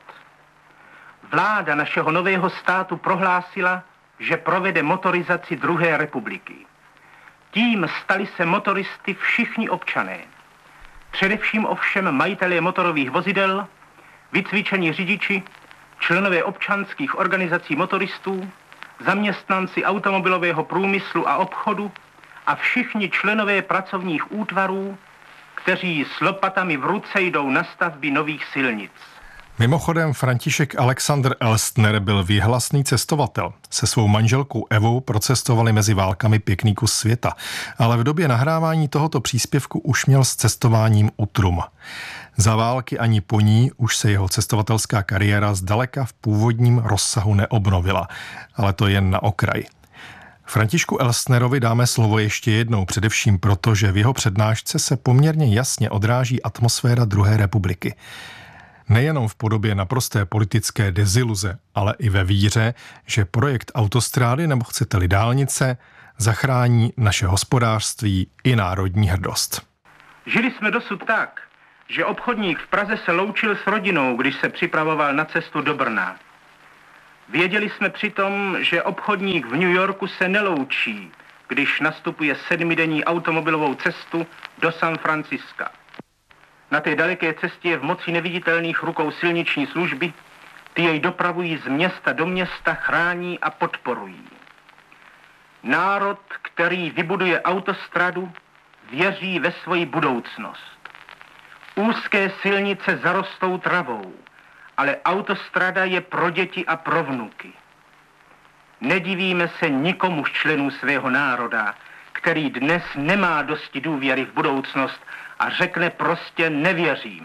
Vláda našeho nového státu prohlásila, že provede motorizaci druhé republiky. Tím stali se motoristy všichni občané. Především ovšem majitelé motorových vozidel, vycvičení řidiči, členové občanských organizací motoristů, zaměstnanci automobilového průmyslu a obchodu a všichni členové pracovních útvarů, kteří s lopatami v ruce jdou na stavby nových silnic. Mimochodem František Alexander Elstner byl výhlasný cestovatel. Se svou manželkou Evou procestovali mezi válkami pěkný kus světa, ale v době nahrávání tohoto příspěvku už měl s cestováním utrum. Za války ani po ní už se jeho cestovatelská kariéra zdaleka v původním rozsahu neobnovila, ale to jen na okraj. Františku Elsnerovi dáme slovo ještě jednou, především proto, že v jeho přednášce se poměrně jasně odráží atmosféra druhé republiky. Nejenom v podobě naprosté politické deziluze, ale i ve víře, že projekt autostrády, nebo chcete-li dálnice, zachrání naše hospodářství i národní hrdost. Žili jsme dosud tak, že obchodník v Praze se loučil s rodinou, když se připravoval na cestu do Brna. Věděli jsme přitom, že obchodník v New Yorku se neloučí, když nastupuje sedmidenní automobilovou cestu do San Franciska. Na té daleké cestě je v moci neviditelných rukou silniční služby, ty jej dopravují z města do města, chrání a podporují. Národ, který vybuduje autostradu, věří ve svoji budoucnost. Úzké silnice zarostou travou, ale autostrada je pro děti a pro vnuky. Nedivíme se nikomu z členů svého národa, který dnes nemá dosti důvěry v budoucnost a řekne prostě nevěřím.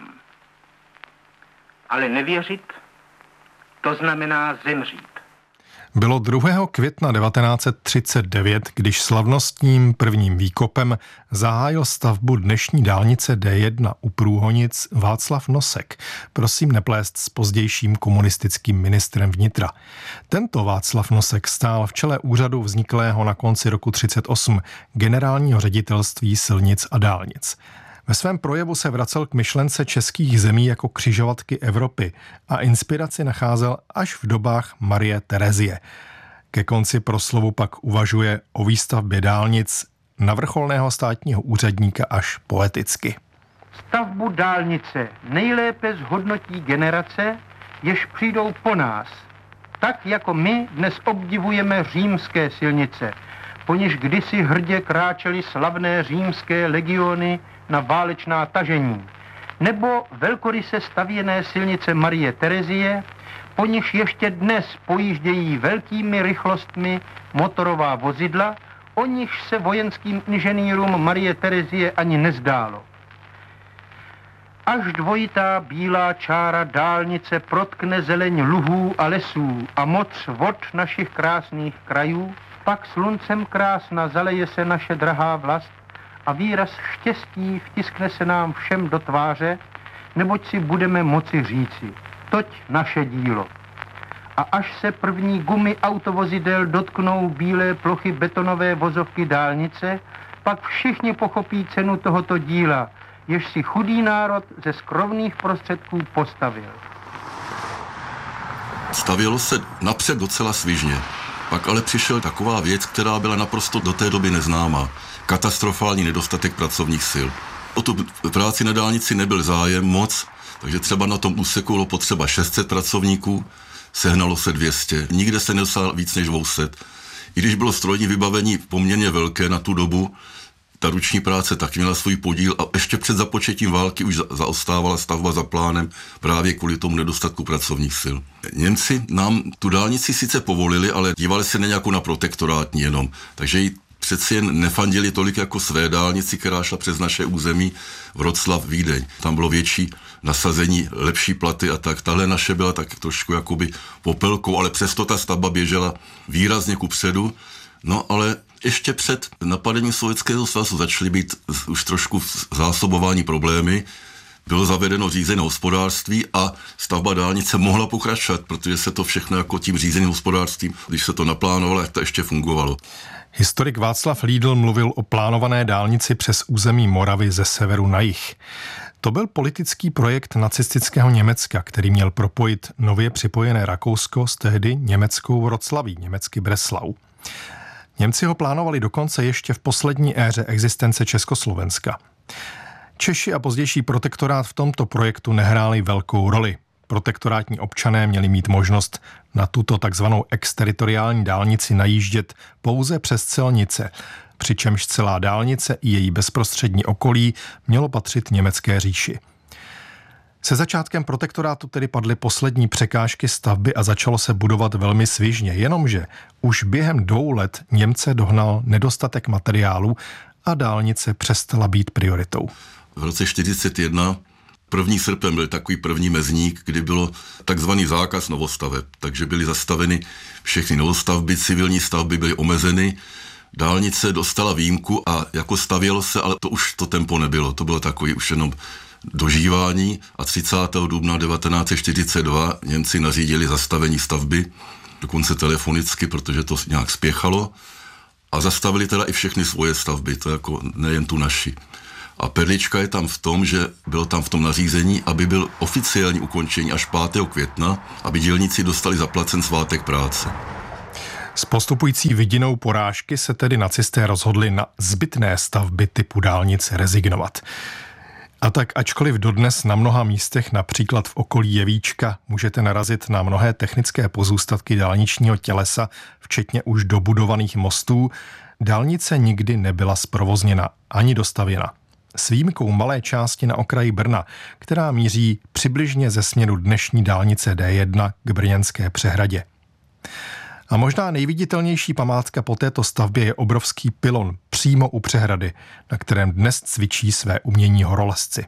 Ale nevěřit, to znamená zemřít. Bylo druhého května devatenáct set třicet devět, když slavnostním prvním výkopem zahájil stavbu dnešní dálnice D jedna u Průhonic Václav Nosek, prosím neplést s pozdějším komunistickým ministrem vnitra. Tento Václav Nosek stál v čele úřadu vzniklého na konci roku třicet osm Generálního ředitelství silnic a dálnic. Ve svém projevu se vracel k myšlence českých zemí jako křižovatky Evropy a inspiraci nacházel až v dobách Marie Terezie. Ke konci proslovu pak uvažuje o výstavbě dálnic na vrcholného státního úředníka až poeticky. Stavbu dálnice nejlépe zhodnotí generace, jež přijdou po nás. Tak jako my dnes obdivujeme římské silnice, po něž kdysi hrdě kráčely slavné římské legiony na válečná tažení, nebo velkoryse stavěné silnice Marie Terezie, po nichž ještě dnes pojíždějí velkými rychlostmi motorová vozidla, o nichž se vojenským inženýrům Marie Terezie ani nezdálo. Až dvojitá bílá čára dálnice protkne zeleň luhů a lesů a moc vod našich krásných krajů, pak sluncem krásna zaleje se naše drahá vlast a výraz štěstí vtiskne se nám všem do tváře, neboť si budeme moci říci, toť naše dílo. A až se první gumy autovozidel dotknou bílé plochy betonové vozovky dálnice, pak všichni pochopí cenu tohoto díla, jež si chudý národ ze skromných prostředků postavil. Stavělo se napřed docela svižně. Pak ale přišel taková věc, která byla naprosto do té doby neznámá. Katastrofální nedostatek pracovních sil. O tu práci na dálnici nebyl zájem moc, takže třeba na tom úseku bylo potřeba šest set pracovníků, sehnalo se dvě stě. Nikde se nedostal víc než dvě stě. I když bylo strojní vybavení poměrně velké na tu dobu, ta ruční práce taky měla svůj podíl a ještě před započetím války už zaostávala stavba za plánem právě kvůli tomu nedostatku pracovních sil. Němci nám tu dálnici sice povolili, ale dívali se na nějakou na protektorátní jenom, takže ji přeci jen nefandili tolik jako své dálnici, která šla přes naše území Vroclav, Vídeň. Tam bylo větší nasazení, lepší platy a tak. Tahle naše byla tak trošku jakoby popelkou, ale přesto ta stavba běžela výrazně kupředu. No ale ještě před napadením Sovětského svazu začaly být už trošku zásobování problémy. Bylo zavedeno řízené hospodářství a stavba dálnice mohla pokračovat, protože se to všechno jako tím řízeným hospodářstvím, když se to naplánovalo, jak to ještě fungovalo. Historik Václav Lídl mluvil o plánované dálnici přes území Moravy ze severu na jih. To byl politický projekt nacistického Německa, který měl propojit nově připojené Rakousko s tehdy německou Vroclaví, německy Breslau. Němci ho plánovali dokonce ještě v poslední éře existence Československa. Češi a pozdější protektorát v tomto projektu nehráli velkou roli. Protektorátní občané měli mít možnost na tuto takzvanou exteritoriální dálnici najíždět pouze přes Celnice, přičemž celá dálnice i její bezprostřední okolí mělo patřit německé říši. Se začátkem protektorátu tedy padly poslední překážky stavby a začalo se budovat velmi svižně, jenomže už během dvou let Němce dohnal nedostatek materiálu a dálnice přestala být prioritou. V roce čtyřicet jedna První srpen byl takový první mezník, kdy bylo takzvaný zákaz novostaveb, takže byly zastaveny všechny novostavby, civilní stavby byly omezeny, dálnice dostala výjimku a jako stavělo se, ale to už to tempo nebylo, to bylo takový už jenom dožívání a třicátého dubna devatenáct set čtyřicet dva Němci nařídili zastavení stavby, dokonce telefonicky, protože to nějak spěchalo a zastavili teda i všechny svoje stavby, to jako nejen tu naši. A perlička je tam v tom, že bylo tam v tom nařízení, aby byl oficiální ukončení až pátého května, aby dělníci dostali zaplacen svátek práce. S postupující vidinou porážky se tedy nacisté rozhodli na zbytné stavby typu dálnic rezignovat. A tak ačkoliv dodnes na mnoha místech, například v okolí Jevíčka, můžete narazit na mnohé technické pozůstatky dálničního tělesa, včetně už dobudovaných mostů, dálnice nikdy nebyla zprovozněna ani dostavěna. S výjimkou malé části na okraji Brna, která míří přibližně ze směru dnešní dálnice D jedna k brněnské přehradě. A možná nejviditelnější památka po této stavbě je obrovský pylon přímo u přehrady, na kterém dnes cvičí své umění horolezci.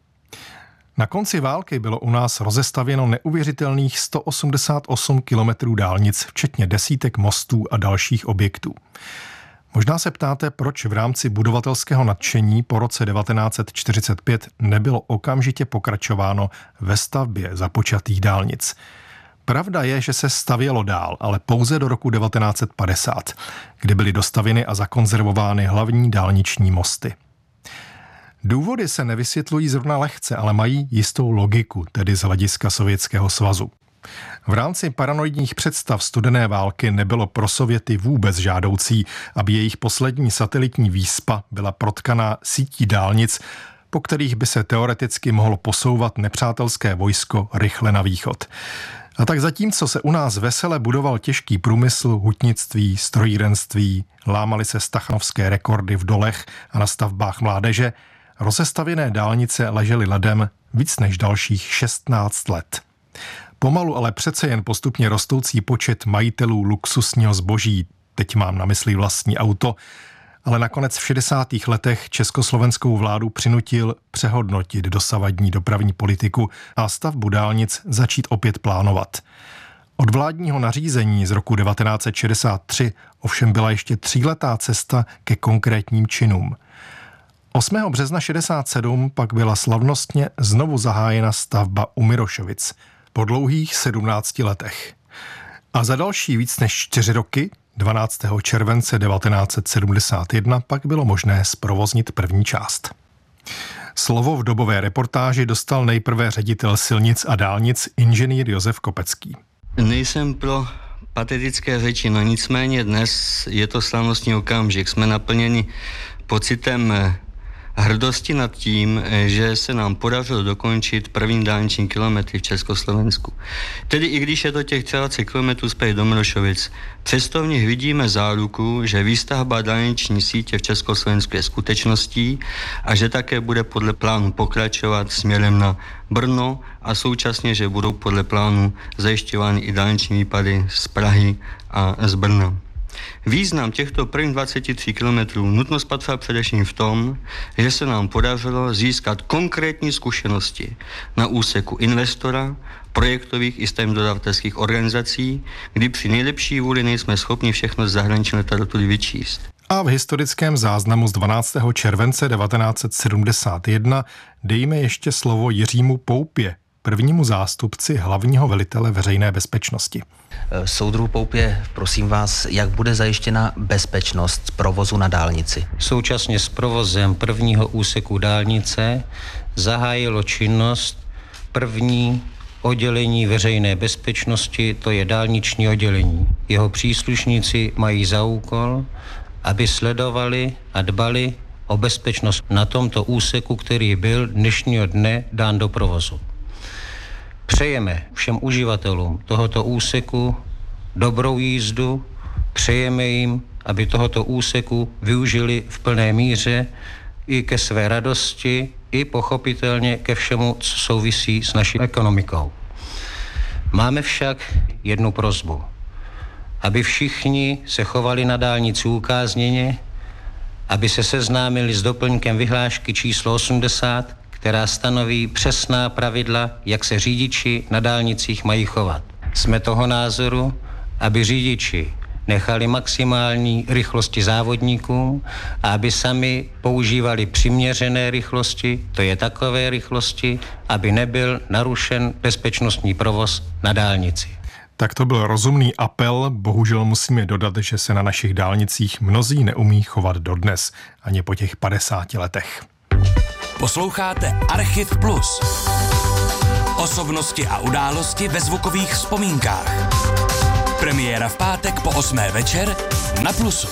Na konci války bylo u nás rozestavěno neuvěřitelných sto osmdesát osm kilometrů dálnic, včetně desítek mostů a dalších objektů. Možná se ptáte, proč v rámci budovatelského nadšení po roce devatenáct set čtyřicet pět nebylo okamžitě pokračováno ve stavbě započatých dálnic. Pravda je, že se stavělo dál, ale pouze do roku devatenáct set padesát, kdy byly dostavěny a zakonzervovány hlavní dálniční mosty. Důvody se nevysvětlují zrovna lehce, ale mají jistou logiku, tedy z hlediska Sovětského svazu. V rámci paranoidních představ studené války nebylo pro Sověty vůbec žádoucí, aby jejich poslední satelitní výspa byla protkaná sítí dálnic, po kterých by se teoreticky mohlo posouvat nepřátelské vojsko rychle na východ. A tak zatímco se u nás vesele budoval těžký průmysl, hutnictví, strojírenství, lámaly se stachanovské rekordy v dolech a na stavbách mládeže, rozestavěné dálnice ležely ledem víc než dalších šestnáct let. Pomalu, ale přece jen postupně rostoucí počet majitelů luxusního zboží, teď mám na mysli vlastní auto, ale nakonec v šedesátých letech československou vládu přinutil přehodnotit dosavadní dopravní politiku a stavbu dálnic začít opět plánovat. Od vládního nařízení z roku devatenáct set šedesát tři ovšem byla ještě tříletá cesta ke konkrétním činům. osmého března šedesát sedm pak byla slavnostně znovu zahájena stavba u Mirošovic po dlouhých sedmnácti letech. A za další víc než čtyři roky, dvanáctého července devatenáct set sedmdesát jedna, pak bylo možné zprovoznit první část. Slovo v dobové reportáži dostal nejprve ředitel silnic a dálnic inženýr Josef Kopecký. Nejsem pro patetické řeči, no nicméně dnes je to slavnostní okamžik. Jsme naplněni pocitem hrdosti nad tím, že se nám podařilo dokončit první dálniční kilometry v Československu. Tedy i když je to těch dvacet kilometrů zpět do Mirošovic, přesto v nich vidíme záruku, že výstavba dálniční sítě v Československu je skutečností a že také bude podle plánu pokračovat směrem na Brno a současně, že budou podle plánu zajišťovány i dálniční výpady z Prahy a z Brna. Význam těchto prvních dvaceti tří kilometrů nutno spatřit především v tom, že se nám podařilo získat konkrétní zkušenosti na úseku investora, projektových i stavebních dodavatelských organizací, kdy při nejlepší vůli nejsme schopni všechno z zahraniční literatury vyčíst. A v historickém záznamu z dvanáctého července devatenáct set sedmdesát jedna dejme ještě slovo Jiřímu Poupě, prvnímu zástupci hlavního velitele veřejné bezpečnosti. Soudruh Poupě, prosím vás, jak bude zajištěna bezpečnost provozu na dálnici? Současně s provozem prvního úseku dálnice zahájilo činnost první oddělení veřejné bezpečnosti, to je dálniční oddělení. Jeho příslušníci mají za úkol, aby sledovali a dbali o bezpečnost na tomto úseku, který byl dnešního dne dán do provozu. Přejeme všem uživatelům tohoto úseku dobrou jízdu, přejeme jim, aby tohoto úseku využili v plné míře i ke své radosti, i pochopitelně ke všemu, co souvisí s naší ekonomikou. Máme však jednu prosbu, aby všichni se chovali na dálnici ukázněně, aby se seznámili s doplňkem vyhlášky číslo osmdesát, která stanoví přesná pravidla, jak se řidiči na dálnicích mají chovat. Jsme toho názoru, aby řidiči nechali maximální rychlosti závodníkům a aby sami používali přiměřené rychlosti, to je takové rychlosti, aby nebyl narušen bezpečnostní provoz na dálnici. Tak to byl rozumný apel, bohužel musíme dodat, že se na našich dálnicích mnozí neumí chovat dodnes, ani po těch padesáti letech. Posloucháte Archiv Plus. Osobnosti a události ve zvukových vzpomínkách. Premiéra v pátek po osmé večer na Plusu.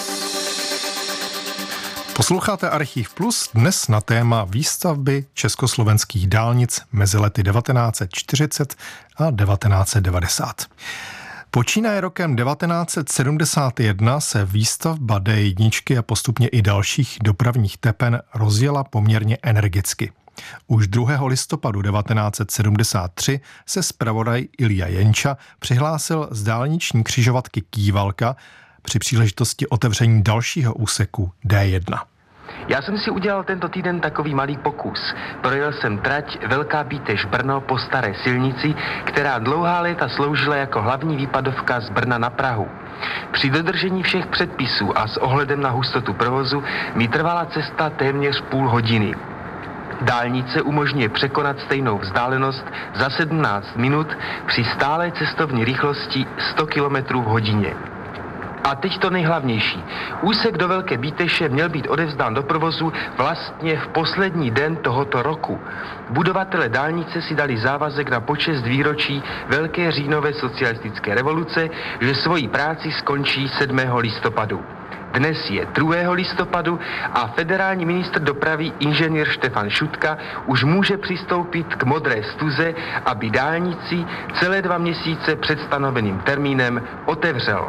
Posloucháte Archiv Plus dnes na téma výstavby československých dálnic mezi lety devatenáct set čtyřicet a devatenáct set devadesát. Počínaje rokem devatenáct set sedmdesát jedna se výstavba D jedna a postupně i dalších dopravních tepen rozjela poměrně energicky. Už druhého listopadu devatenáct set sedmdesát tři se zpravodaj Ilja Jenča přihlásil z dálniční křižovatky Kývalka při příležitosti otevření dalšího úseku D jedna. Já jsem si udělal tento týden takový malý pokus. Projel jsem trať Velká Bítež Brno po staré silnici, která dlouhá léta sloužila jako hlavní výpadovka z Brna na Prahu. Při dodržení všech předpisů a s ohledem na hustotu provozu mi trvala cesta téměř půl hodiny. Dálnice umožňuje překonat stejnou vzdálenost za sedmnáct minut při stálé cestovní rychlosti sto kilometrů v hodině. A teď to nejhlavnější. Úsek do Velké Bíteše měl být odevzdán do provozu vlastně v poslední den tohoto roku. Budovatelé dálnice si dali závazek na počest výročí Velké říjnové socialistické revoluce, že svoji práci skončí sedmého listopadu. Dnes je druhého listopadu a federální ministr dopravy inženýr Štefan Šutka už může přistoupit k modré stuze, aby dálnici celé dva měsíce před stanoveným termínem otevřel.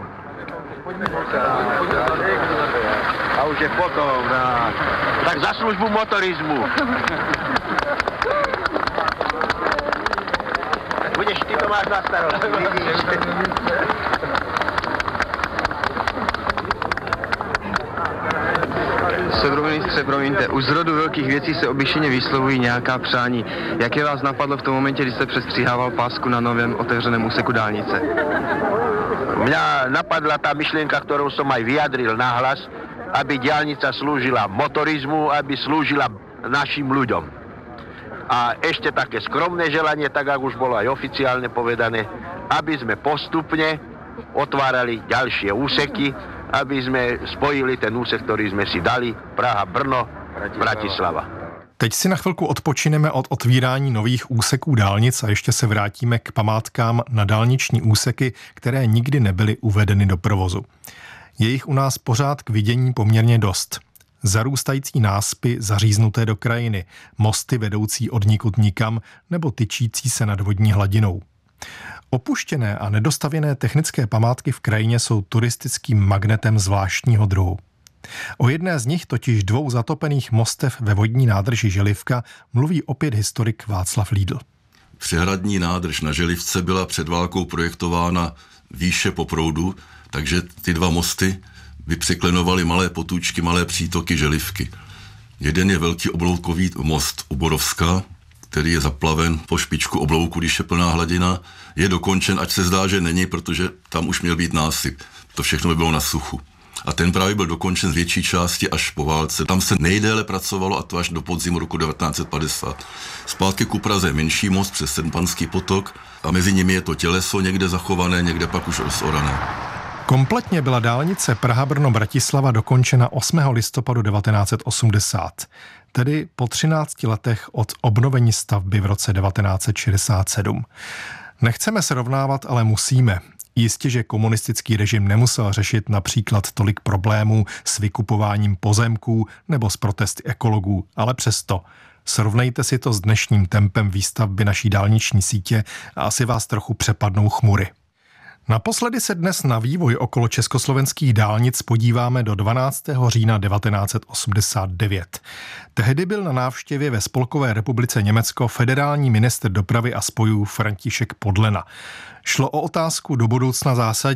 A už je potom, no. Tak za službu motorismu. Budeš, ty to máš na starost, vidíš. Ministře, promiňte, už z rodu velkých věcí se obyčejně vyslovují nějaká přání. Jaké vás napadlo v tom momentě, kdy jste přestříhával pásku na novém otevřeném úseku dálnice? Mňa napadla tá myšlienka, ktorou som aj vyjadril nahlas, aby diaľnica slúžila motorizmu, aby slúžila našim ľuďom. A ešte také skromné želanie, tak ako už bolo aj oficiálne povedané, aby sme postupne otvárali ďalšie úseky, aby sme spojili ten úsek, ktorý sme si dali, Praha, Brno, Bratislava. Teď si na chvilku odpočineme od otvírání nových úseků dálnic a ještě se vrátíme k památkám na dálniční úseky, které nikdy nebyly uvedeny do provozu. Je jich u nás pořád k vidění poměrně dost. Zarůstající náspy zaříznuté do krajiny, mosty vedoucí od nikud nikam nebo tyčící se nad vodní hladinou. Opuštěné a nedostavěné technické památky v krajině jsou turistickým magnetem zvláštního druhu. O jedné z nich, totiž dvou zatopených mostev ve vodní nádrži Želivka, mluví opět historik Václav Lídl. Přehradní nádrž na Želivce byla před válkou projektována výše po proudu, takže ty dva mosty by překlenovaly malé potůčky, malé přítoky Želivky. Jeden je velký obloukový most u Borovska, který je zaplaven po špičku oblouku, když je plná hladina, je dokončen, ať se zdá, že není, protože tam už měl být násyp. To všechno by bylo na suchu. A ten právě byl dokončen z větší části až po válce. Tam se nejdéle pracovalo, a to až do podzimu roku devatenáct set padesát. Zpátky ku Praze menší most přes Sedmpanský potok a mezi nimi je to těleso někde zachované, někde pak už rozorané. Kompletně byla dálnice Praha-Brno-Bratislava dokončena osmého listopadu devatenáct set osmdesát, tedy po třinácti letech od obnovení stavby v roce devatenáct set šedesát sedm. Nechceme srovnávat, ale musíme. Jistě, že komunistický režim nemusel řešit například tolik problémů s vykupováním pozemků nebo s protesty ekologů, ale přesto. Srovnejte si to s dnešním tempem výstavby naší dálniční sítě a asi vás trochu přepadnou chmury. Naposledy se dnes na vývoj okolo československých dálnic podíváme do dvanáctého října devatenáct set osmdesát devět. Tehdy byl na návštěvě ve Spolkové republice Německo federální ministr dopravy a spojů František Podlena. Šlo o otázku do budoucna zásadní.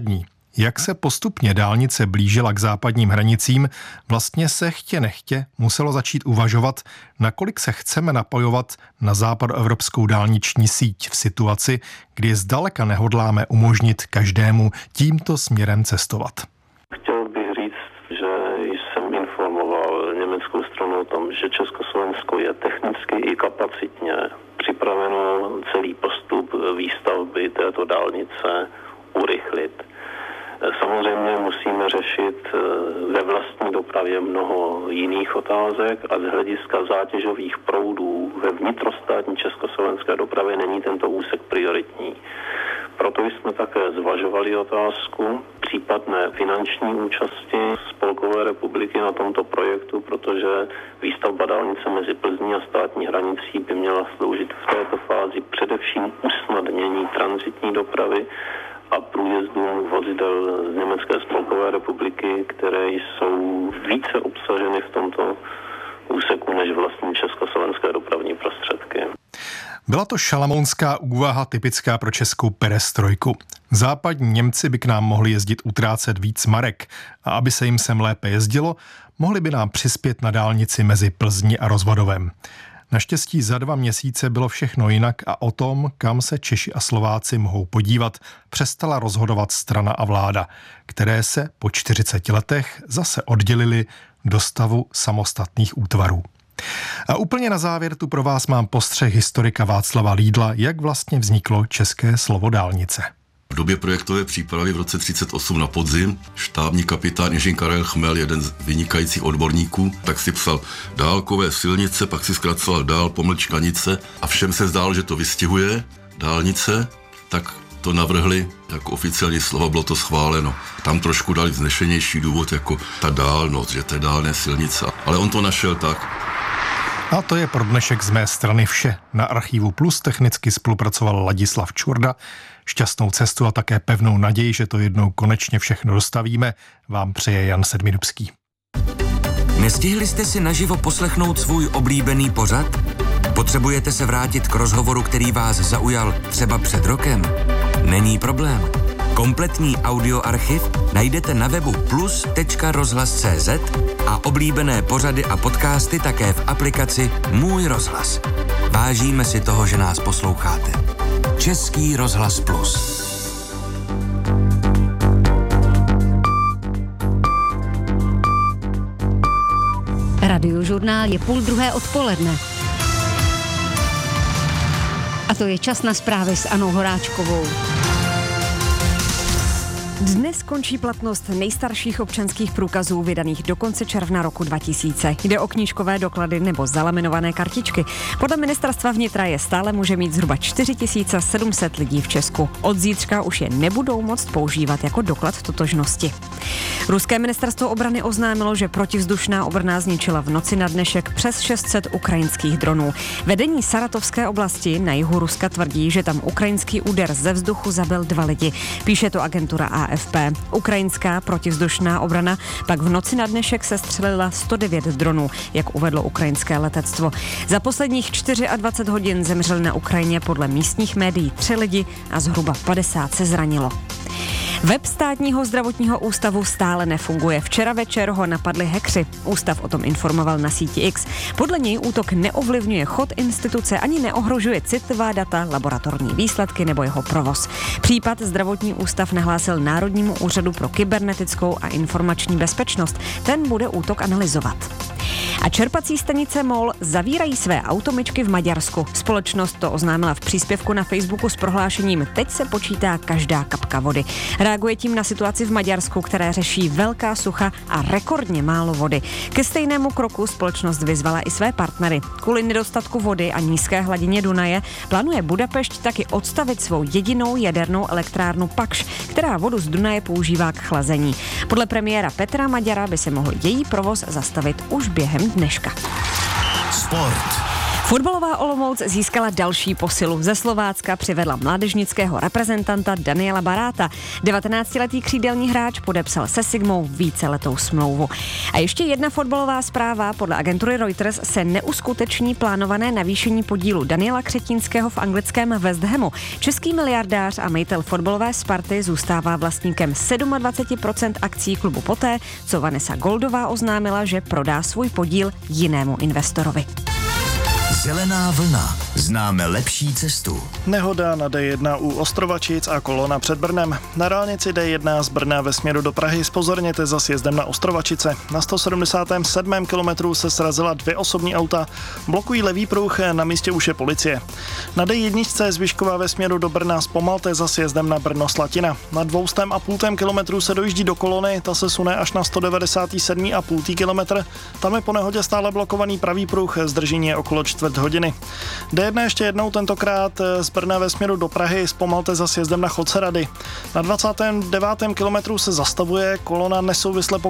Jak se postupně dálnice blížila k západním hranicím, vlastně se chtě nechtě muselo začít uvažovat, nakolik se chceme napojovat na západoevropskou dálniční síť v situaci, kdy zdaleka nehodláme umožnit každému tímto směrem cestovat. Chtěl bych říct, že jsem informoval německou stranu o tom, že Československo je technicky i kapacitně připraveno celý postup výstavby této dálnice urychlit. Samozřejmě musíme řešit ve vlastní dopravě mnoho jiných otázek a z hlediska zátěžových proudů ve vnitrostátní československé dopravě není tento úsek prioritní. Proto jsme také zvažovali otázku případné finanční účasti Spolkové republiky na tomto projektu, protože výstavba dálnice mezi Plzní a státní hranicí by měla sloužit v této fázi především usnadnění tranzitní dopravy a průjezdům vozidel z Německé spolkové republiky, které jsou více obsaženy v tomto úseku než vlastní československé dopravní prostředky. Byla to šalamounská úvaha typická pro českou perestrojku. Západní Němci by k nám mohli jezdit utrácet víc marek a aby se jim sem lépe jezdilo, mohli by nám přispět na dálnici mezi Plzní a Rozvadovem. Naštěstí za dva měsíce bylo všechno jinak a o tom, kam se Češi a Slováci mohou podívat, přestala rozhodovat strana a vláda, které se po čtyřiceti letech zase oddělily do stavu samostatných útvarů. A úplně na závěr tu pro vás mám postřeh historika Václava Lídla, jak vlastně vzniklo české slovo dálnice. V době projektové přípravy v roce třicet osm na podzim štábní kapitán Ing. Karel Chmel, jeden z vynikajících odborníků, tak si psal dálkové silnice, pak si zkracoval dál pomlčkanice a všem se zdálo, že to vystihuje dálnice, tak to navrhli jako oficiální slova, bylo to schváleno. Tam trošku dali vznešenější důvod jako ta dálnost, že to je dálné silnice, ale on to našel tak. A to je pro dnešek z mé strany vše. Na Archivu Plus technicky spolupracoval Ladislav Čurda. Šťastnou cestu a také pevnou naději, že to jednou konečně všechno dostavíme, vám přeje Jan Sedmidubský. Nestihli jste si naživo poslechnout svůj oblíbený pořad? Potřebujete se vrátit k rozhovoru, který vás zaujal třeba před rokem? Není problém. Kompletní audioarchiv najdete na webu plus tečka rozhlas tečka cé zet a oblíbené pořady a podcasty také v aplikaci Můj rozhlas. Vážíme si toho, že nás posloucháte. Český rozhlas Plus. Radiožurnál je půl druhé odpoledne. A to je čas na zprávy s Anou Horáčkovou. Dnes končí platnost nejstarších občanských průkazů vydaných do konce června roku dva tisíce. Jde o knížkové doklady nebo zalaminované kartičky. Podle ministerstva vnitra je stále může mít zhruba čtyři tisíce sedm set lidí v Česku. Od zítřka už je nebudou moct používat jako doklad totožnosti. Ruské ministerstvo obrany oznámilo, že protivzdušná obrana zničila v noci na dnešek přes šest set ukrajinských dronů. Vedení Saratovské oblasti na jihu Ruska tvrdí, že tam ukrajinský úder ze vzduchu zabil dva lidi. Píše to agentura A F P. Ukrajinská protivzdušná obrana pak v noci na dnešek sestřelila sto devět dronů, jak uvedlo ukrajinské letectvo. Za posledních dvacet čtyři hodin zemřeli na Ukrajině podle místních médií tři lidi a zhruba padesát se zranilo. Web státního zdravotního ústavu stále nefunguje. Včera večer ho napadli hackři. Ústav o tom informoval na síti X. Podle něj útok neovlivňuje chod instituce ani neohrožuje citlivá data, laboratorní výsledky nebo jeho provoz. Případ zdravotní ústav nahlásil Národnímu úřadu pro kybernetickou a informační bezpečnost. Ten bude útok analyzovat. A čerpací stanice MOL zavírají své automyčky v Maďarsku. Společnost to oznámila v příspěvku na Facebooku s prohlášením teď se počítá každá kapka vody. Reaguje tím na situaci v Maďarsku, které řeší velká sucha a rekordně málo vody. Ke stejnému kroku společnost vyzvala i své partnery. Kvůli nedostatku vody a nízké hladině Dunaje plánuje Budapešť taky odstavit svou jedinou jadernou elektrárnu Pakš, která vodu z Dunaje používá k chlazení. Podle premiéra Petra Maďara by se mohl její provoz zastavit už během dneška. Sport. Fotbalová Olomouc získala další posilu. Ze Slovácka přivedla mládežnického reprezentanta Daniela Baráta. devatenáctiletý křídelní hráč podepsal se Sigmou víceletou smlouvu. A ještě jedna fotbalová zpráva. Podle agentury Reuters se neuskuteční plánované navýšení podílu Daniela Křetínského v anglickém West Hamu. Český miliardář a majitel fotbalové Sparty zůstává vlastníkem dvacet sedm procent akcí klubu poté, co Vanessa Goldová oznámila, že prodá svůj podíl jinému investorovi. Zelená vlna. Známe lepší cestu. Nehoda na D jedna u Ostrovačic a kolona před Brnem. Na dálnici D jedna z Brna ve směru do Prahy zpozorněte za sjezdem na Ostrovačice. Na sto sedmdesátém sedmém kilometru se srazila dvě osobní auta. Blokují levý pruh, na místě už je policie. Na D jedna z Vyškova ve směru do Brna zpomalte za sjezdem na Brno Slatina. Na dvoustém a půltém kilometru se dojíždí do kolony, ta se sune až na sto devadesát sedm a půl kilometr. Tam je po nehodě stále blokovaný pravý pruh, zdržení je okolo čtvrt hodiny. D jedna ještě jednou, tentokrát z Brna ve směru do Prahy, zpomalte za sjezdem na Chodce Rady. Na dvacátém devátém kilometru se zastavuje, kolona nesouvisle